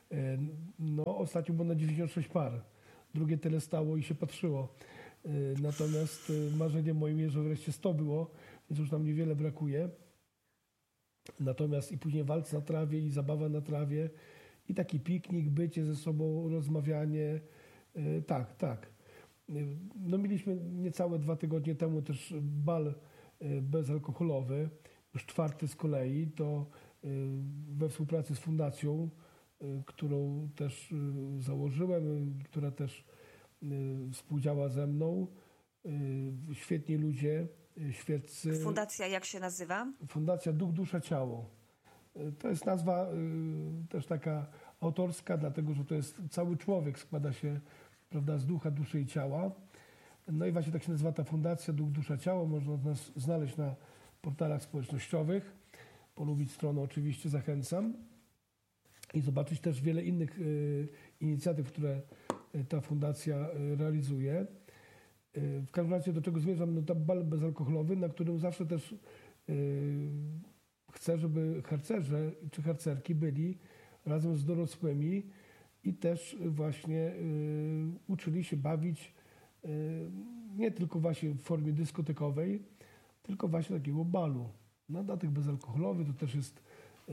No ostatnio było na dziewięćdziesiąt sześć par. Drugie tyle stało i się patrzyło. Natomiast marzeniem moim jest, że wreszcie sto było, więc już nam niewiele brakuje. Natomiast i później walc na trawie, i zabawa na trawie, i taki piknik, bycie ze sobą, rozmawianie. Tak, tak. No mieliśmy niecałe dwa tygodnie temu też bal bezalkoholowy, już czwarty z kolei, to we współpracy z fundacją, którą też założyłem, która też współdziała ze mną. Świetni ludzie, świeccy. Fundacja jak się nazywa? Fundacja Duch, Dusza, Ciało. To jest nazwa też taka autorska, dlatego że to jest cały człowiek, składa się, prawda, z ducha, duszy i ciała. No i właśnie tak się nazywa ta fundacja Duch, Dusza, Ciało. Można nas znaleźć na portalach społecznościowych. Polubić stronę oczywiście, zachęcam. I zobaczyć też wiele innych y, inicjatyw, które ta fundacja y, realizuje. Y, w każdym razie do czego zmierzam? No to bal bezalkoholowy, na którym zawsze też y, chcę, żeby harcerze czy harcerki byli razem z dorosłymi i też właśnie y, uczyli się bawić y, nie tylko właśnie w formie dyskotekowej, tylko właśnie takiego balu. No, dla tych bezalkoholowych to też jest y,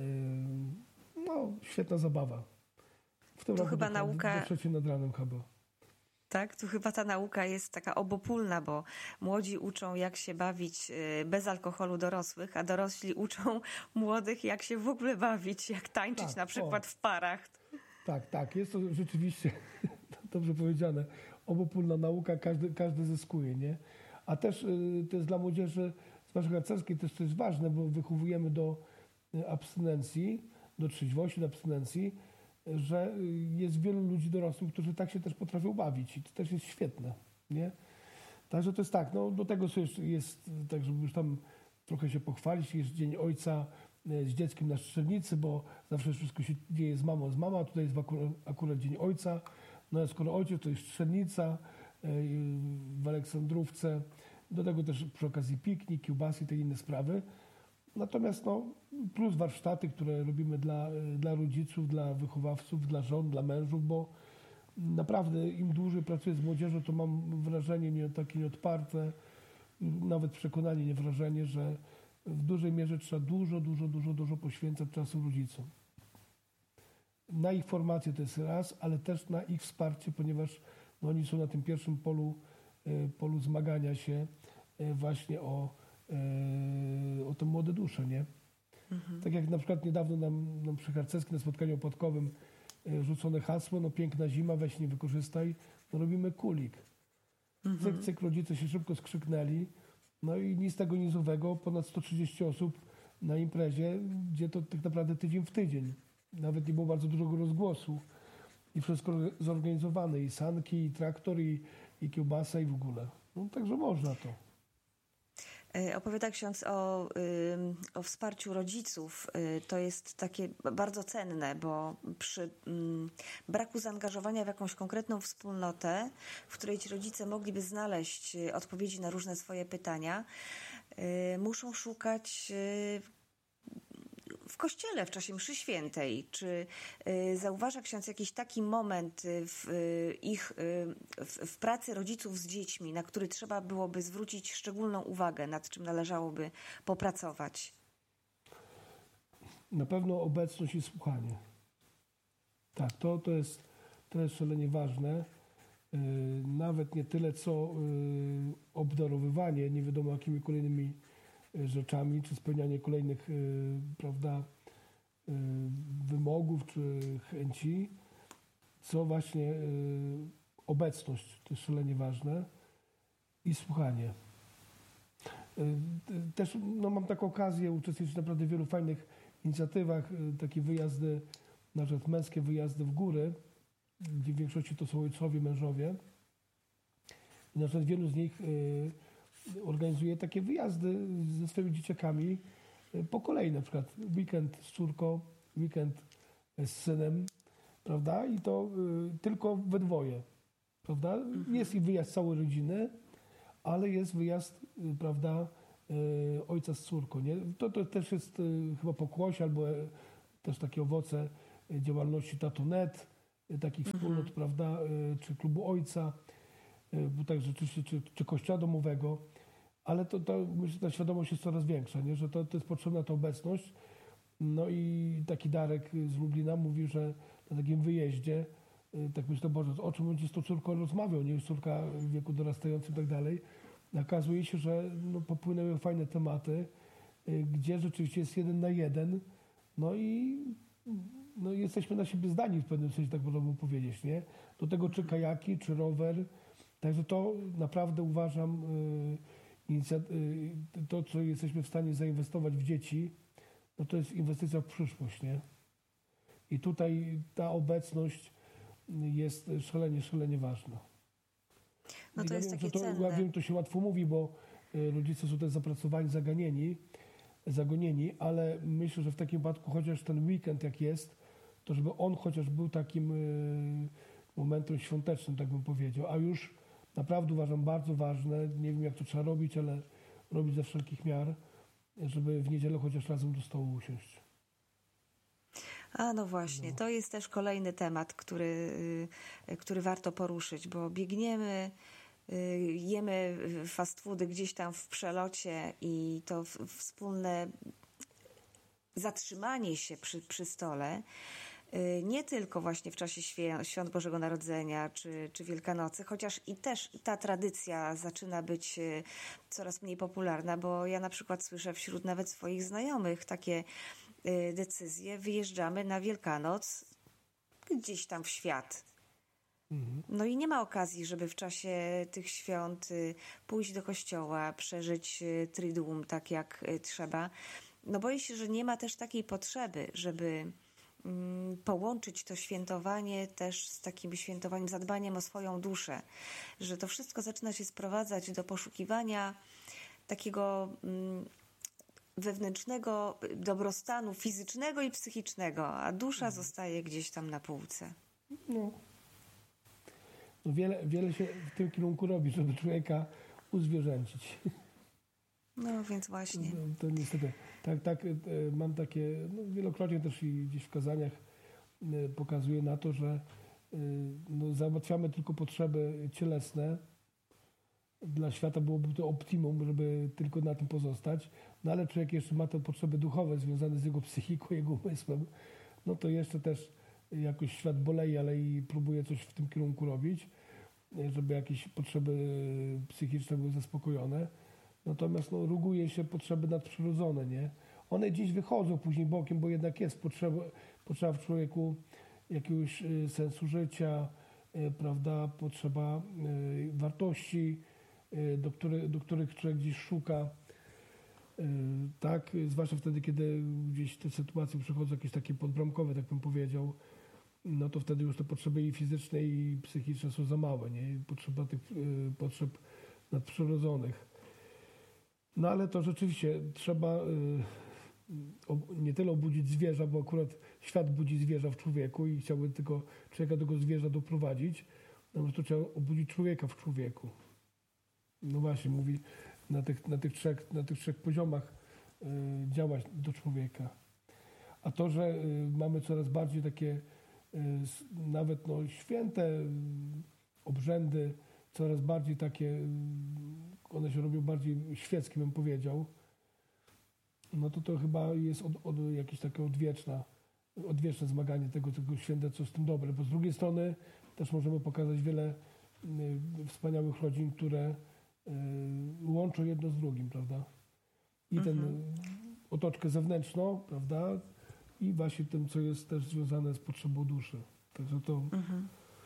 no, świetna zabawa. W tym to roku chyba do, nauka... do trzeciej nad ranem chyba. Tak, tu chyba ta nauka jest taka obopólna, bo młodzi uczą, jak się bawić bez alkoholu dorosłych, a dorośli uczą młodych, jak się w ogóle bawić, jak tańczyć tak, na przykład o. w parach. Tak, tak. Jest to rzeczywiście, dobrze powiedziane, obopólna nauka, każdy, każdy zyskuje, nie? A też y, to jest dla młodzieży, zwłaszcza harcerskiej, też to jest ważne, bo wychowujemy do abstynencji, do trzeźwości, do abstynencji, że jest wielu ludzi dorosłych, którzy tak się też potrafią bawić i to też jest świetne, nie? Także to jest tak, no do tego jest, jest tak, żeby już tam trochę się pochwalić, jest Dzień Ojca z dzieckiem na strzelnicy, bo zawsze wszystko się dzieje z mamą, z mama, a tutaj jest akurat, akurat Dzień Ojca, no a skoro ojciec to jest strzelnica w Aleksandrówce, do tego też przy okazji piknik, kiełbasy i te inne sprawy. Natomiast no, plus warsztaty, które robimy dla, dla rodziców, dla wychowawców, dla żon, dla mężów, bo naprawdę im dłużej pracuję z młodzieżą, to mam wrażenie nie, takie nieodparte, nawet przekonanie, nie wrażenie, że w dużej mierze trzeba dużo, dużo, dużo, dużo poświęcać czasu rodzicom. Na ich formację to jest raz, ale też na ich wsparcie, ponieważ no, oni są na tym pierwszym polu, polu zmagania się właśnie o o te młode dusze, nie? Mhm. Tak jak na przykład niedawno nam, nam przy harcerskim na spotkaniu opłatkowym rzucone hasło, no piękna zima, weź nie wykorzystaj, no robimy kulik. Mhm. Cyk, cyk, rodzice się szybko skrzyknęli, no i nic tego nizowego, ponad sto trzydzieści osób na imprezie, gdzie to tak naprawdę tydzień w tydzień. Nawet nie było bardzo dużego rozgłosu i wszystko zorganizowane, i sanki, i traktor, i, i kiełbasa, i w ogóle. No także można to. Opowiada ksiądz o, o wsparciu rodziców. To jest takie bardzo cenne, bo przy braku zaangażowania w jakąś konkretną wspólnotę, w której ci rodzice mogliby znaleźć odpowiedzi na różne swoje pytania, muszą szukać w kościele w czasie mszy świętej. Czy y, zauważa ksiądz jakiś taki moment w y, ich y, w, w pracy rodziców z dziećmi, na który trzeba byłoby zwrócić szczególną uwagę, nad czym należałoby popracować? Na pewno obecność i słuchanie. Tak, to, to, jest, to jest szalenie ważne. Yy, nawet nie tyle, co yy, obdarowywanie nie wiadomo jakimi kolejnymi rzeczami, czy spełnianie kolejnych y, prawda, y, wymogów, czy chęci, co właśnie y, obecność, to jest szalenie ważne, i słuchanie. Y, też no, mam taką okazję uczestniczyć w naprawdę wielu fajnych inicjatywach, y, takie wyjazdy, na przykład męskie wyjazdy w góry, gdzie w większości to są ojcowie, mężowie. I na przykład wielu z nich y, organizuje takie wyjazdy ze swoimi dzieciakami po kolei, na przykład weekend z córką, weekend z synem, prawda? I to y, tylko we dwoje, prawda? Mhm. Jest i wyjazd całej rodziny, ale jest wyjazd, prawda, ojca z córką. Nie? To, to też jest chyba pokłosie albo też takie owoce działalności Tato kropka net, takich mhm. wspólnot, prawda, czy klubu ojca, bo tak rzeczywiście, czy, czy kościoła domowego, ale to, to myślę, że ta świadomość jest coraz większa, nie? Że to, to jest potrzebna ta obecność. No i taki Darek z Lublina mówi, że na takim wyjeździe, tak myślę, Boże, o czym będzie z tą córką rozmawiał, nie? Już córka w wieku dorastającym i tak dalej. Okazuje się, że no, popłynęły fajne tematy, gdzie rzeczywiście jest jeden na jeden, no i no, jesteśmy na siebie zdani w pewnym sensie, tak można by powiedzieć, nie? Do tego czy kajaki, czy rower. Także to naprawdę uważam, to, co jesteśmy w stanie zainwestować w dzieci, no to jest inwestycja w przyszłość, nie? I tutaj ta obecność jest szalenie, szalenie ważna. No to ja jest wiem, takie że to, cenne. Ja wiem, to się łatwo mówi, bo rodzice są też zapracowani, zaganieni, zagonieni, ale myślę, że w takim wypadku chociaż ten weekend jak jest, to żeby on chociaż był takim momentem świątecznym, tak bym powiedział, a już naprawdę uważam bardzo ważne, nie wiem jak to trzeba robić, ale robić ze wszelkich miar, żeby w niedzielę chociaż razem do stołu usiąść. A no właśnie, no. To jest też kolejny temat, który, który warto poruszyć, bo biegniemy, jemy fast foody gdzieś tam w przelocie i to wspólne zatrzymanie się przy, przy stole, nie tylko właśnie w czasie świąt, świąt Bożego Narodzenia czy, czy Wielkanocy, chociaż i też ta tradycja zaczyna być coraz mniej popularna, bo ja na przykład słyszę wśród nawet swoich znajomych takie decyzje, wyjeżdżamy na Wielkanoc gdzieś tam w świat. Mhm. No i nie ma okazji, żeby w czasie tych świąt pójść do kościoła, przeżyć Triduum tak jak trzeba. No boję się, że nie ma też takiej potrzeby, żeby połączyć to świętowanie też z takim świętowaniem, zadbaniem o swoją duszę, że to wszystko zaczyna się sprowadzać do poszukiwania takiego wewnętrznego dobrostanu fizycznego i psychicznego, a dusza mhm. zostaje gdzieś tam na półce. No. No wiele, wiele się w tym kierunku robi, żeby człowieka uzwierzęcić. No więc właśnie. To, to niestety, tak, tak, mam takie, no wielokrotnie też i gdzieś w kazaniach pokazuję na to, że no, załatwiamy tylko potrzeby cielesne. Dla świata byłoby to optimum, żeby tylko na tym pozostać. No ale człowiek jeszcze ma te potrzeby duchowe związane z jego psychiką, jego umysłem. No to jeszcze też jakoś świat boleje, ale i próbuje coś w tym kierunku robić, żeby jakieś potrzeby psychiczne były zaspokojone. Natomiast no, ruguje się potrzeby nadprzyrodzone, nie? One gdzieś wychodzą później bokiem, bo jednak jest potrzeba, potrzeba w człowieku jakiegoś y, sensu życia, y, prawda, potrzeba y, wartości, y, do, który, do których człowiek gdzieś szuka. Y, tak, zwłaszcza wtedy, kiedy gdzieś te sytuacje przychodzą jakieś takie podbramkowe, tak bym powiedział, no to wtedy już te potrzeby i fizyczne, i psychiczne są za małe, nie? Potrzeba tych y, potrzeb nadprzyrodzonych. No ale to rzeczywiście trzeba y, ob, nie tyle obudzić zwierza, bo akurat świat budzi zwierza w człowieku i chciałby tylko człowieka do tego zwierza doprowadzić, no po to trzeba obudzić człowieka w człowieku. No właśnie, mówi na tych, na tych, trzech, na tych trzech poziomach y, działać do człowieka. A to, że y, mamy coraz bardziej takie y, nawet no, święte y, obrzędy, coraz bardziej takie, one się robią bardziej świeckie, bym powiedział, no to to chyba jest od, od jakieś takie odwieczna, odwieczne zmaganie tego, tego święta, co z tym dobre. Bo z drugiej strony też możemy pokazać wiele y, wspaniałych rodzin, które y, łączą jedno z drugim, prawda? I mhm. ten otoczkę zewnętrzną, prawda? I właśnie tym, co jest też związane z potrzebą duszy. Także to... Mhm.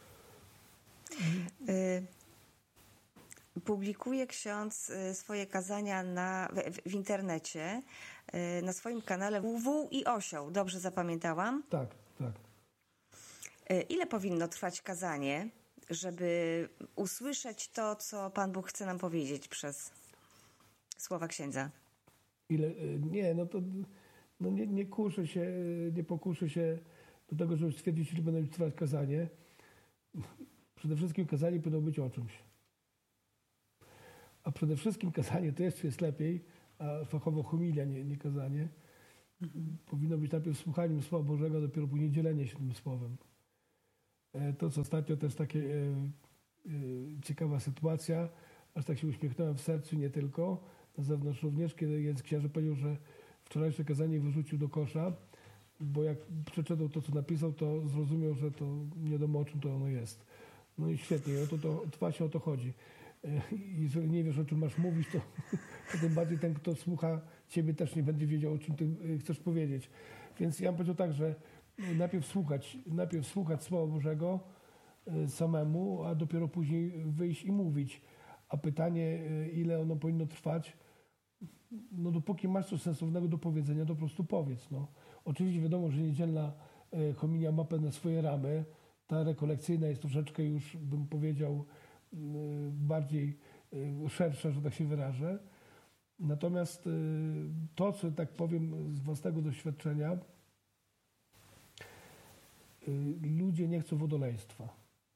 Y Publikuje ksiądz swoje kazania na, w, w internecie, na swoim kanale Wół i Osioł. Dobrze zapamiętałam? Tak, tak. Ile powinno trwać kazanie, żeby usłyszeć to, co Pan Bóg chce nam powiedzieć przez słowa księdza? Ile? Nie, no to no nie, nie kuszę się, nie pokuszę się do tego, żeby stwierdzić, ile będę trwać kazanie. Przede wszystkim kazanie powinno być o czymś. a przede wszystkim kazanie to jeszcze jest lepiej, a fachowo homilia, nie, nie kazanie. Mhm. Powinno być najpierw słuchaniem Słowa Bożego, a dopiero później dzielenie się tym Słowem. To, co ostatnio, to jest taka e, e, ciekawa sytuacja, aż tak się uśmiechnąłem w sercu, nie tylko, na zewnątrz również, kiedy jeden z księży powiedział, że wczorajsze kazanie wyrzucił do kosza, bo jak przeczytał to, co napisał, to zrozumiał, że to nie wiadomo, o czym to ono jest. No i świetnie, o to, to, to właśnie o to chodzi. Jeżeli nie wiesz, o czym masz mówić, to, to tym bardziej ten, kto słucha ciebie, też nie będzie wiedział, o czym ty chcesz powiedzieć. Więc ja bym powiedział tak, że najpierw słuchać, najpierw słuchać Słowa Bożego samemu, a dopiero później wyjść i mówić. A pytanie, ile ono powinno trwać, no dopóki masz coś sensownego do powiedzenia, to po prostu powiedz. No. Oczywiście wiadomo, że niedzielna homilia ma pewne swoje ramy. Ta rekolekcyjna jest troszeczkę już, bym powiedział, bardziej szersza, że tak się wyrażę. Natomiast to, co tak powiem z własnego doświadczenia, ludzie nie chcą wodoleństwa.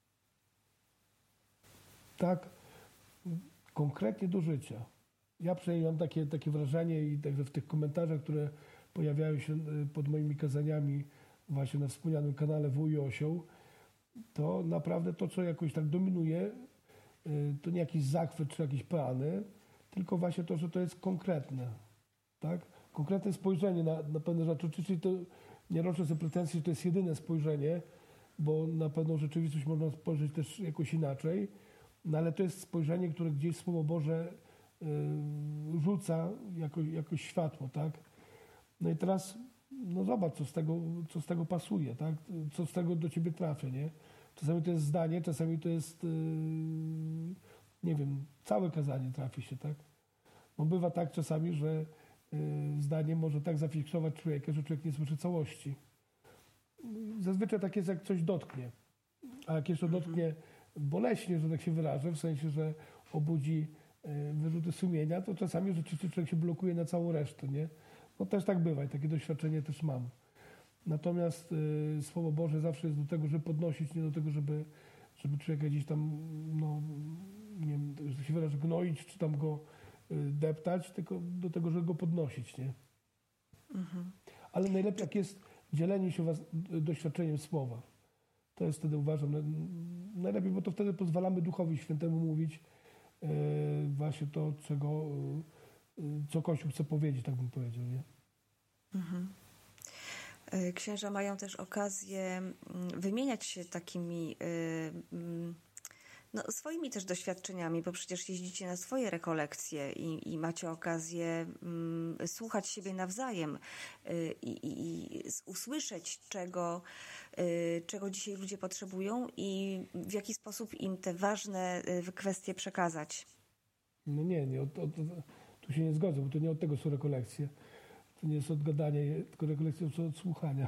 Tak, konkretnie do życia. Ja przynajmniej mam takie, takie wrażenie i także w tych komentarzach, które pojawiają się pod moimi kazaniami właśnie na wspomnianym kanale Wuj Osioł, to naprawdę to, co jakoś tak dominuje, to nie jakiś zachwyt czy jakieś plany, tylko właśnie to, że to jest konkretne. Tak? Konkretne spojrzenie na, na pewne rzeczy. Czyli to nie roczę sobie pretensji, że to jest jedyne spojrzenie, bo na pewną rzeczywistość można spojrzeć też jakoś inaczej, no ale to jest spojrzenie, które gdzieś Słowo Boże y, rzuca jako, jako światło. Tak? No i teraz no zobacz, co z tego, co z tego pasuje, tak? Co z tego do ciebie trafia, nie? Czasami to jest zdanie, czasami to jest, yy, nie wiem, całe kazanie trafi się, tak? Bo bywa tak czasami, że yy, zdanie może tak zafiksować człowieka, że człowiek nie słyszy całości. Zazwyczaj tak jest, jak coś dotknie. A jak jeszcze dotknie boleśnie, że tak się wyrażę, w sensie, że obudzi yy, wyrzuty sumienia, to czasami rzeczywiście człowiek się blokuje na całą resztę, nie? No też tak bywa i takie doświadczenie też mam. Natomiast y, Słowo Boże zawsze jest do tego, żeby podnosić, nie do tego, żeby, żeby człowieka gdzieś tam, no, nie wiem, że się wyrażę, gnoić, czy tam go y, deptać, tylko do tego, żeby go podnosić, nie? Mhm. Ale najlepiej, jak jest dzielenie się was, doświadczeniem Słowa. To jest wtedy, uważam, najlepiej, bo to wtedy pozwalamy Duchowi Świętemu mówić y, właśnie to, czego, y, co Kościół chce powiedzieć, tak bym powiedział, nie? Mhm. Księża mają też okazję wymieniać się takimi no, swoimi też doświadczeniami, bo przecież jeździcie na swoje rekolekcje i, i macie okazję um, słuchać siebie nawzajem y, i, i usłyszeć, czego, y, czego dzisiaj ludzie potrzebują i w jaki sposób im te ważne y, kwestie przekazać. No nie, nie od, od, tu się nie zgodzę, bo to nie od tego są rekolekcje. To nie jest odgadanie, tylko rekolekcje są od słuchania.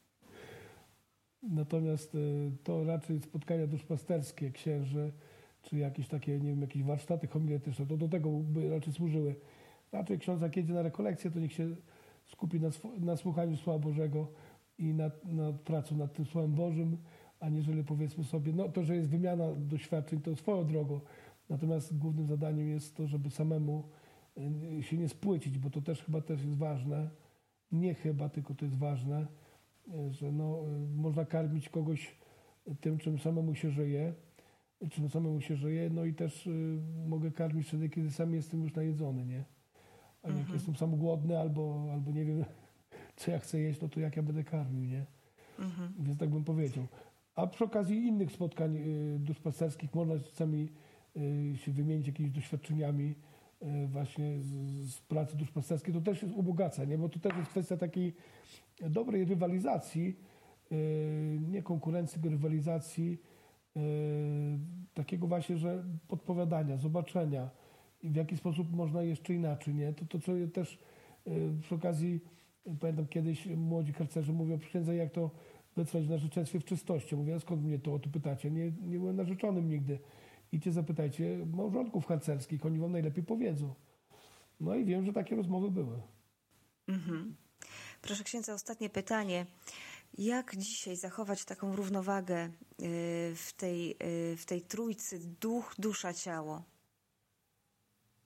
Natomiast to raczej spotkania duszpasterskie księży, czy jakieś takie, nie wiem, jakieś warsztaty homiletyczne, to do tego by raczej służyły. Raczej ksiądz, jak jedzie na rekolekcję, to niech się skupi na, na słuchaniu Słowa Bożego i nad, nad pracą nad tym Słowem Bożym, aniżeli powiedzmy sobie, no to, że jest wymiana doświadczeń, to swoją drogą. Natomiast głównym zadaniem jest to, żeby samemu się nie spłycić, bo to też chyba też jest ważne. Nie chyba, tylko to jest ważne, że no, można karmić kogoś tym, czym samemu się żyje, czym samemu się żyje, no i też y, mogę karmić wtedy, kiedy sam jestem już najedzony, nie? A jak mhm. jestem sam głodny albo, albo nie wiem, co ja chcę jeść, no to jak ja będę karmił, nie? Mhm. Więc tak bym powiedział. A przy okazji innych spotkań y, duszpasterskich można czasami y, się wymienić jakimiś doświadczeniami y, właśnie z, z pracy duszpasterskiej. To też jest ubogaca, nie? Bo to też jest kwestia takiej dobrej rywalizacji, y, nie konkurencji, tylko rywalizacji, y, takiego właśnie, że podpowiadania, zobaczenia i w jaki sposób można jeszcze inaczej, nie? To, to co też y, przy okazji, pamiętam kiedyś młodzi harcerze mówią, księdze, jak to wytrwać w narzeczeństwie w czystości. Mówię, a skąd mnie to o to pytacie? Nie, nie byłem narzeczonym nigdy. Idźcie zapytajcie małżonków harcerskich, oni wam najlepiej powiedzą. No i wiem, że takie rozmowy były. Mhm. Proszę księdza, ostatnie pytanie. Jak dzisiaj zachować taką równowagę w tej, w tej trójcy duch, dusza, ciało?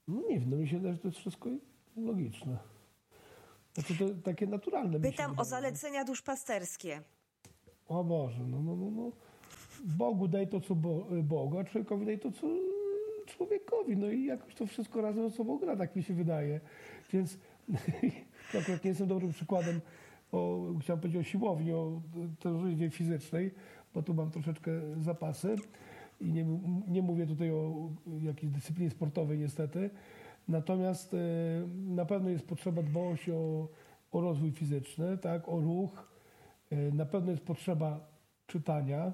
No nie wiem, no mi się wydaje, że to jest wszystko logiczne. Znaczy to takie naturalne. Pytam o zalecenia duszpasterskie. O Boże, no, no, no, no. Bogu daj to, co Bo, Bogu, a człowiekowi daj to, co człowiekowi. No i jakoś to wszystko razem ze sobą gra, tak mi się wydaje. Więc ja akurat nie jestem dobrym przykładem, o, chciałem powiedzieć o siłowni, o trzeźwie fizycznej, bo tu mam troszeczkę zapasy i nie, nie mówię tutaj o jakiejś dyscyplinie sportowej niestety. Natomiast y, na pewno jest potrzeba dbałość o, o rozwój fizyczny, tak, o ruch. Y, na pewno jest potrzeba czytania,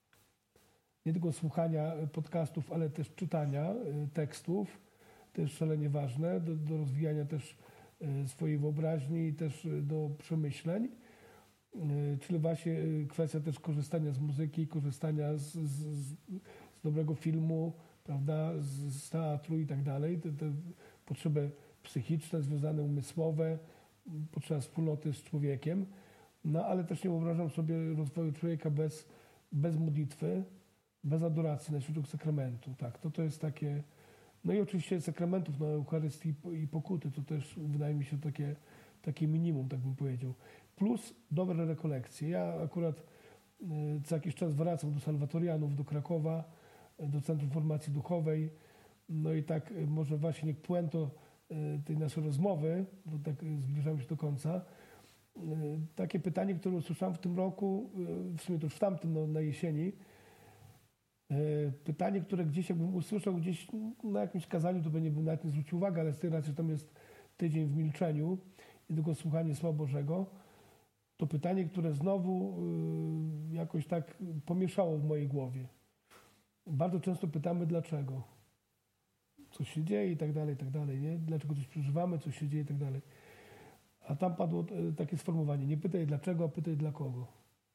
nie tylko słuchania podcastów, ale też czytania y, tekstów. To jest szalenie ważne do, do rozwijania też y, swojej wyobraźni i też y, do przemyśleń. Y, czyli właśnie y, kwestia też korzystania z muzyki, korzystania z, z, z, z dobrego filmu, prawda, z, z teatru i tak dalej. Te, te potrzeby psychiczne, związane umysłowe, potrzeba wspólnoty z człowiekiem. No ale też nie wyobrażam sobie rozwoju człowieka bez, bez modlitwy, bez adoracji na świętych sakramentu. Tak, to, to jest takie... No i oczywiście sakramentów, no, Eucharystii i pokuty, to też wydaje mi się takie, takie minimum, tak bym powiedział. Plus dobre rekolekcje. Ja akurat y, co jakiś czas wracam do Salwatorianów, do Krakowa, y, do Centrum Formacji Duchowej. No i tak y, może właśnie niech puento y, tej naszej rozmowy, bo tak y, zbliżamy się do końca, y, takie pytanie, które usłyszałem w tym roku, y, w sumie to już w tamtym, no, na jesieni, pytanie, które gdzieś jakbym usłyszał gdzieś na jakimś kazaniu, to by nie bym nawet nie zwrócił uwagi, ale z tej racji, że tam jest tydzień w milczeniu i tylko słuchanie Słowa Bożego, to pytanie, które znowu y, jakoś tak pomieszało w mojej głowie. Bardzo często pytamy dlaczego. Co się dzieje i tak dalej, i tak dalej, nie? Dlaczego coś przeżywamy, co się dzieje i tak dalej. A tam padło y, takie sformułowanie, nie pytaj dlaczego, a pytaj dla kogo.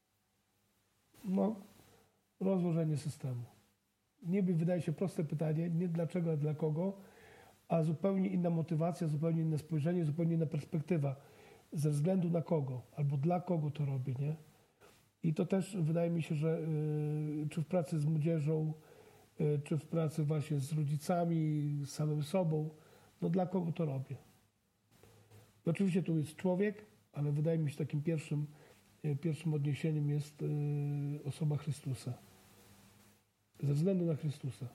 No, rozłożenie systemu. Niby wydaje się proste pytanie, nie dlaczego, a dla kogo, a zupełnie inna motywacja, zupełnie inne spojrzenie, zupełnie inna perspektywa. Ze względu na kogo, albo dla kogo to robię, nie? I to też wydaje mi się, że y, czy w pracy z młodzieżą, y, czy w pracy właśnie z rodzicami, z samym sobą, no dla kogo to robię. I oczywiście tu jest człowiek, ale wydaje mi się takim pierwszym, y, pierwszym odniesieniem jest y, osoba Chrystusa. Ze względu na Chrystusa.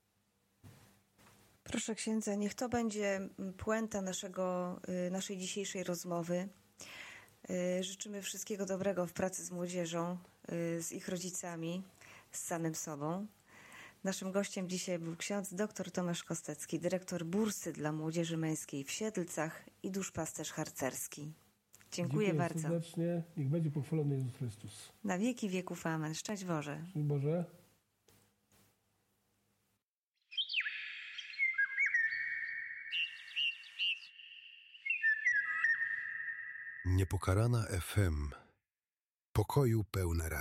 Proszę księdza, niech to będzie puenta naszego, naszej dzisiejszej rozmowy. Życzymy wszystkiego dobrego w pracy z młodzieżą, z ich rodzicami, z samym sobą. Naszym gościem dzisiaj był ksiądz dr Tomasz Kostecki, dyrektor bursy dla młodzieży męskiej w Siedlcach i duszpasterz harcerski. Dziękuję, Dziękuję bardzo. serdecznie. Niech będzie pochwalony Jezus Chrystus. Na wieki wieków amen. Szczęść Boże. Szczęść Boże. Niepokalana F M. Pokoju pełne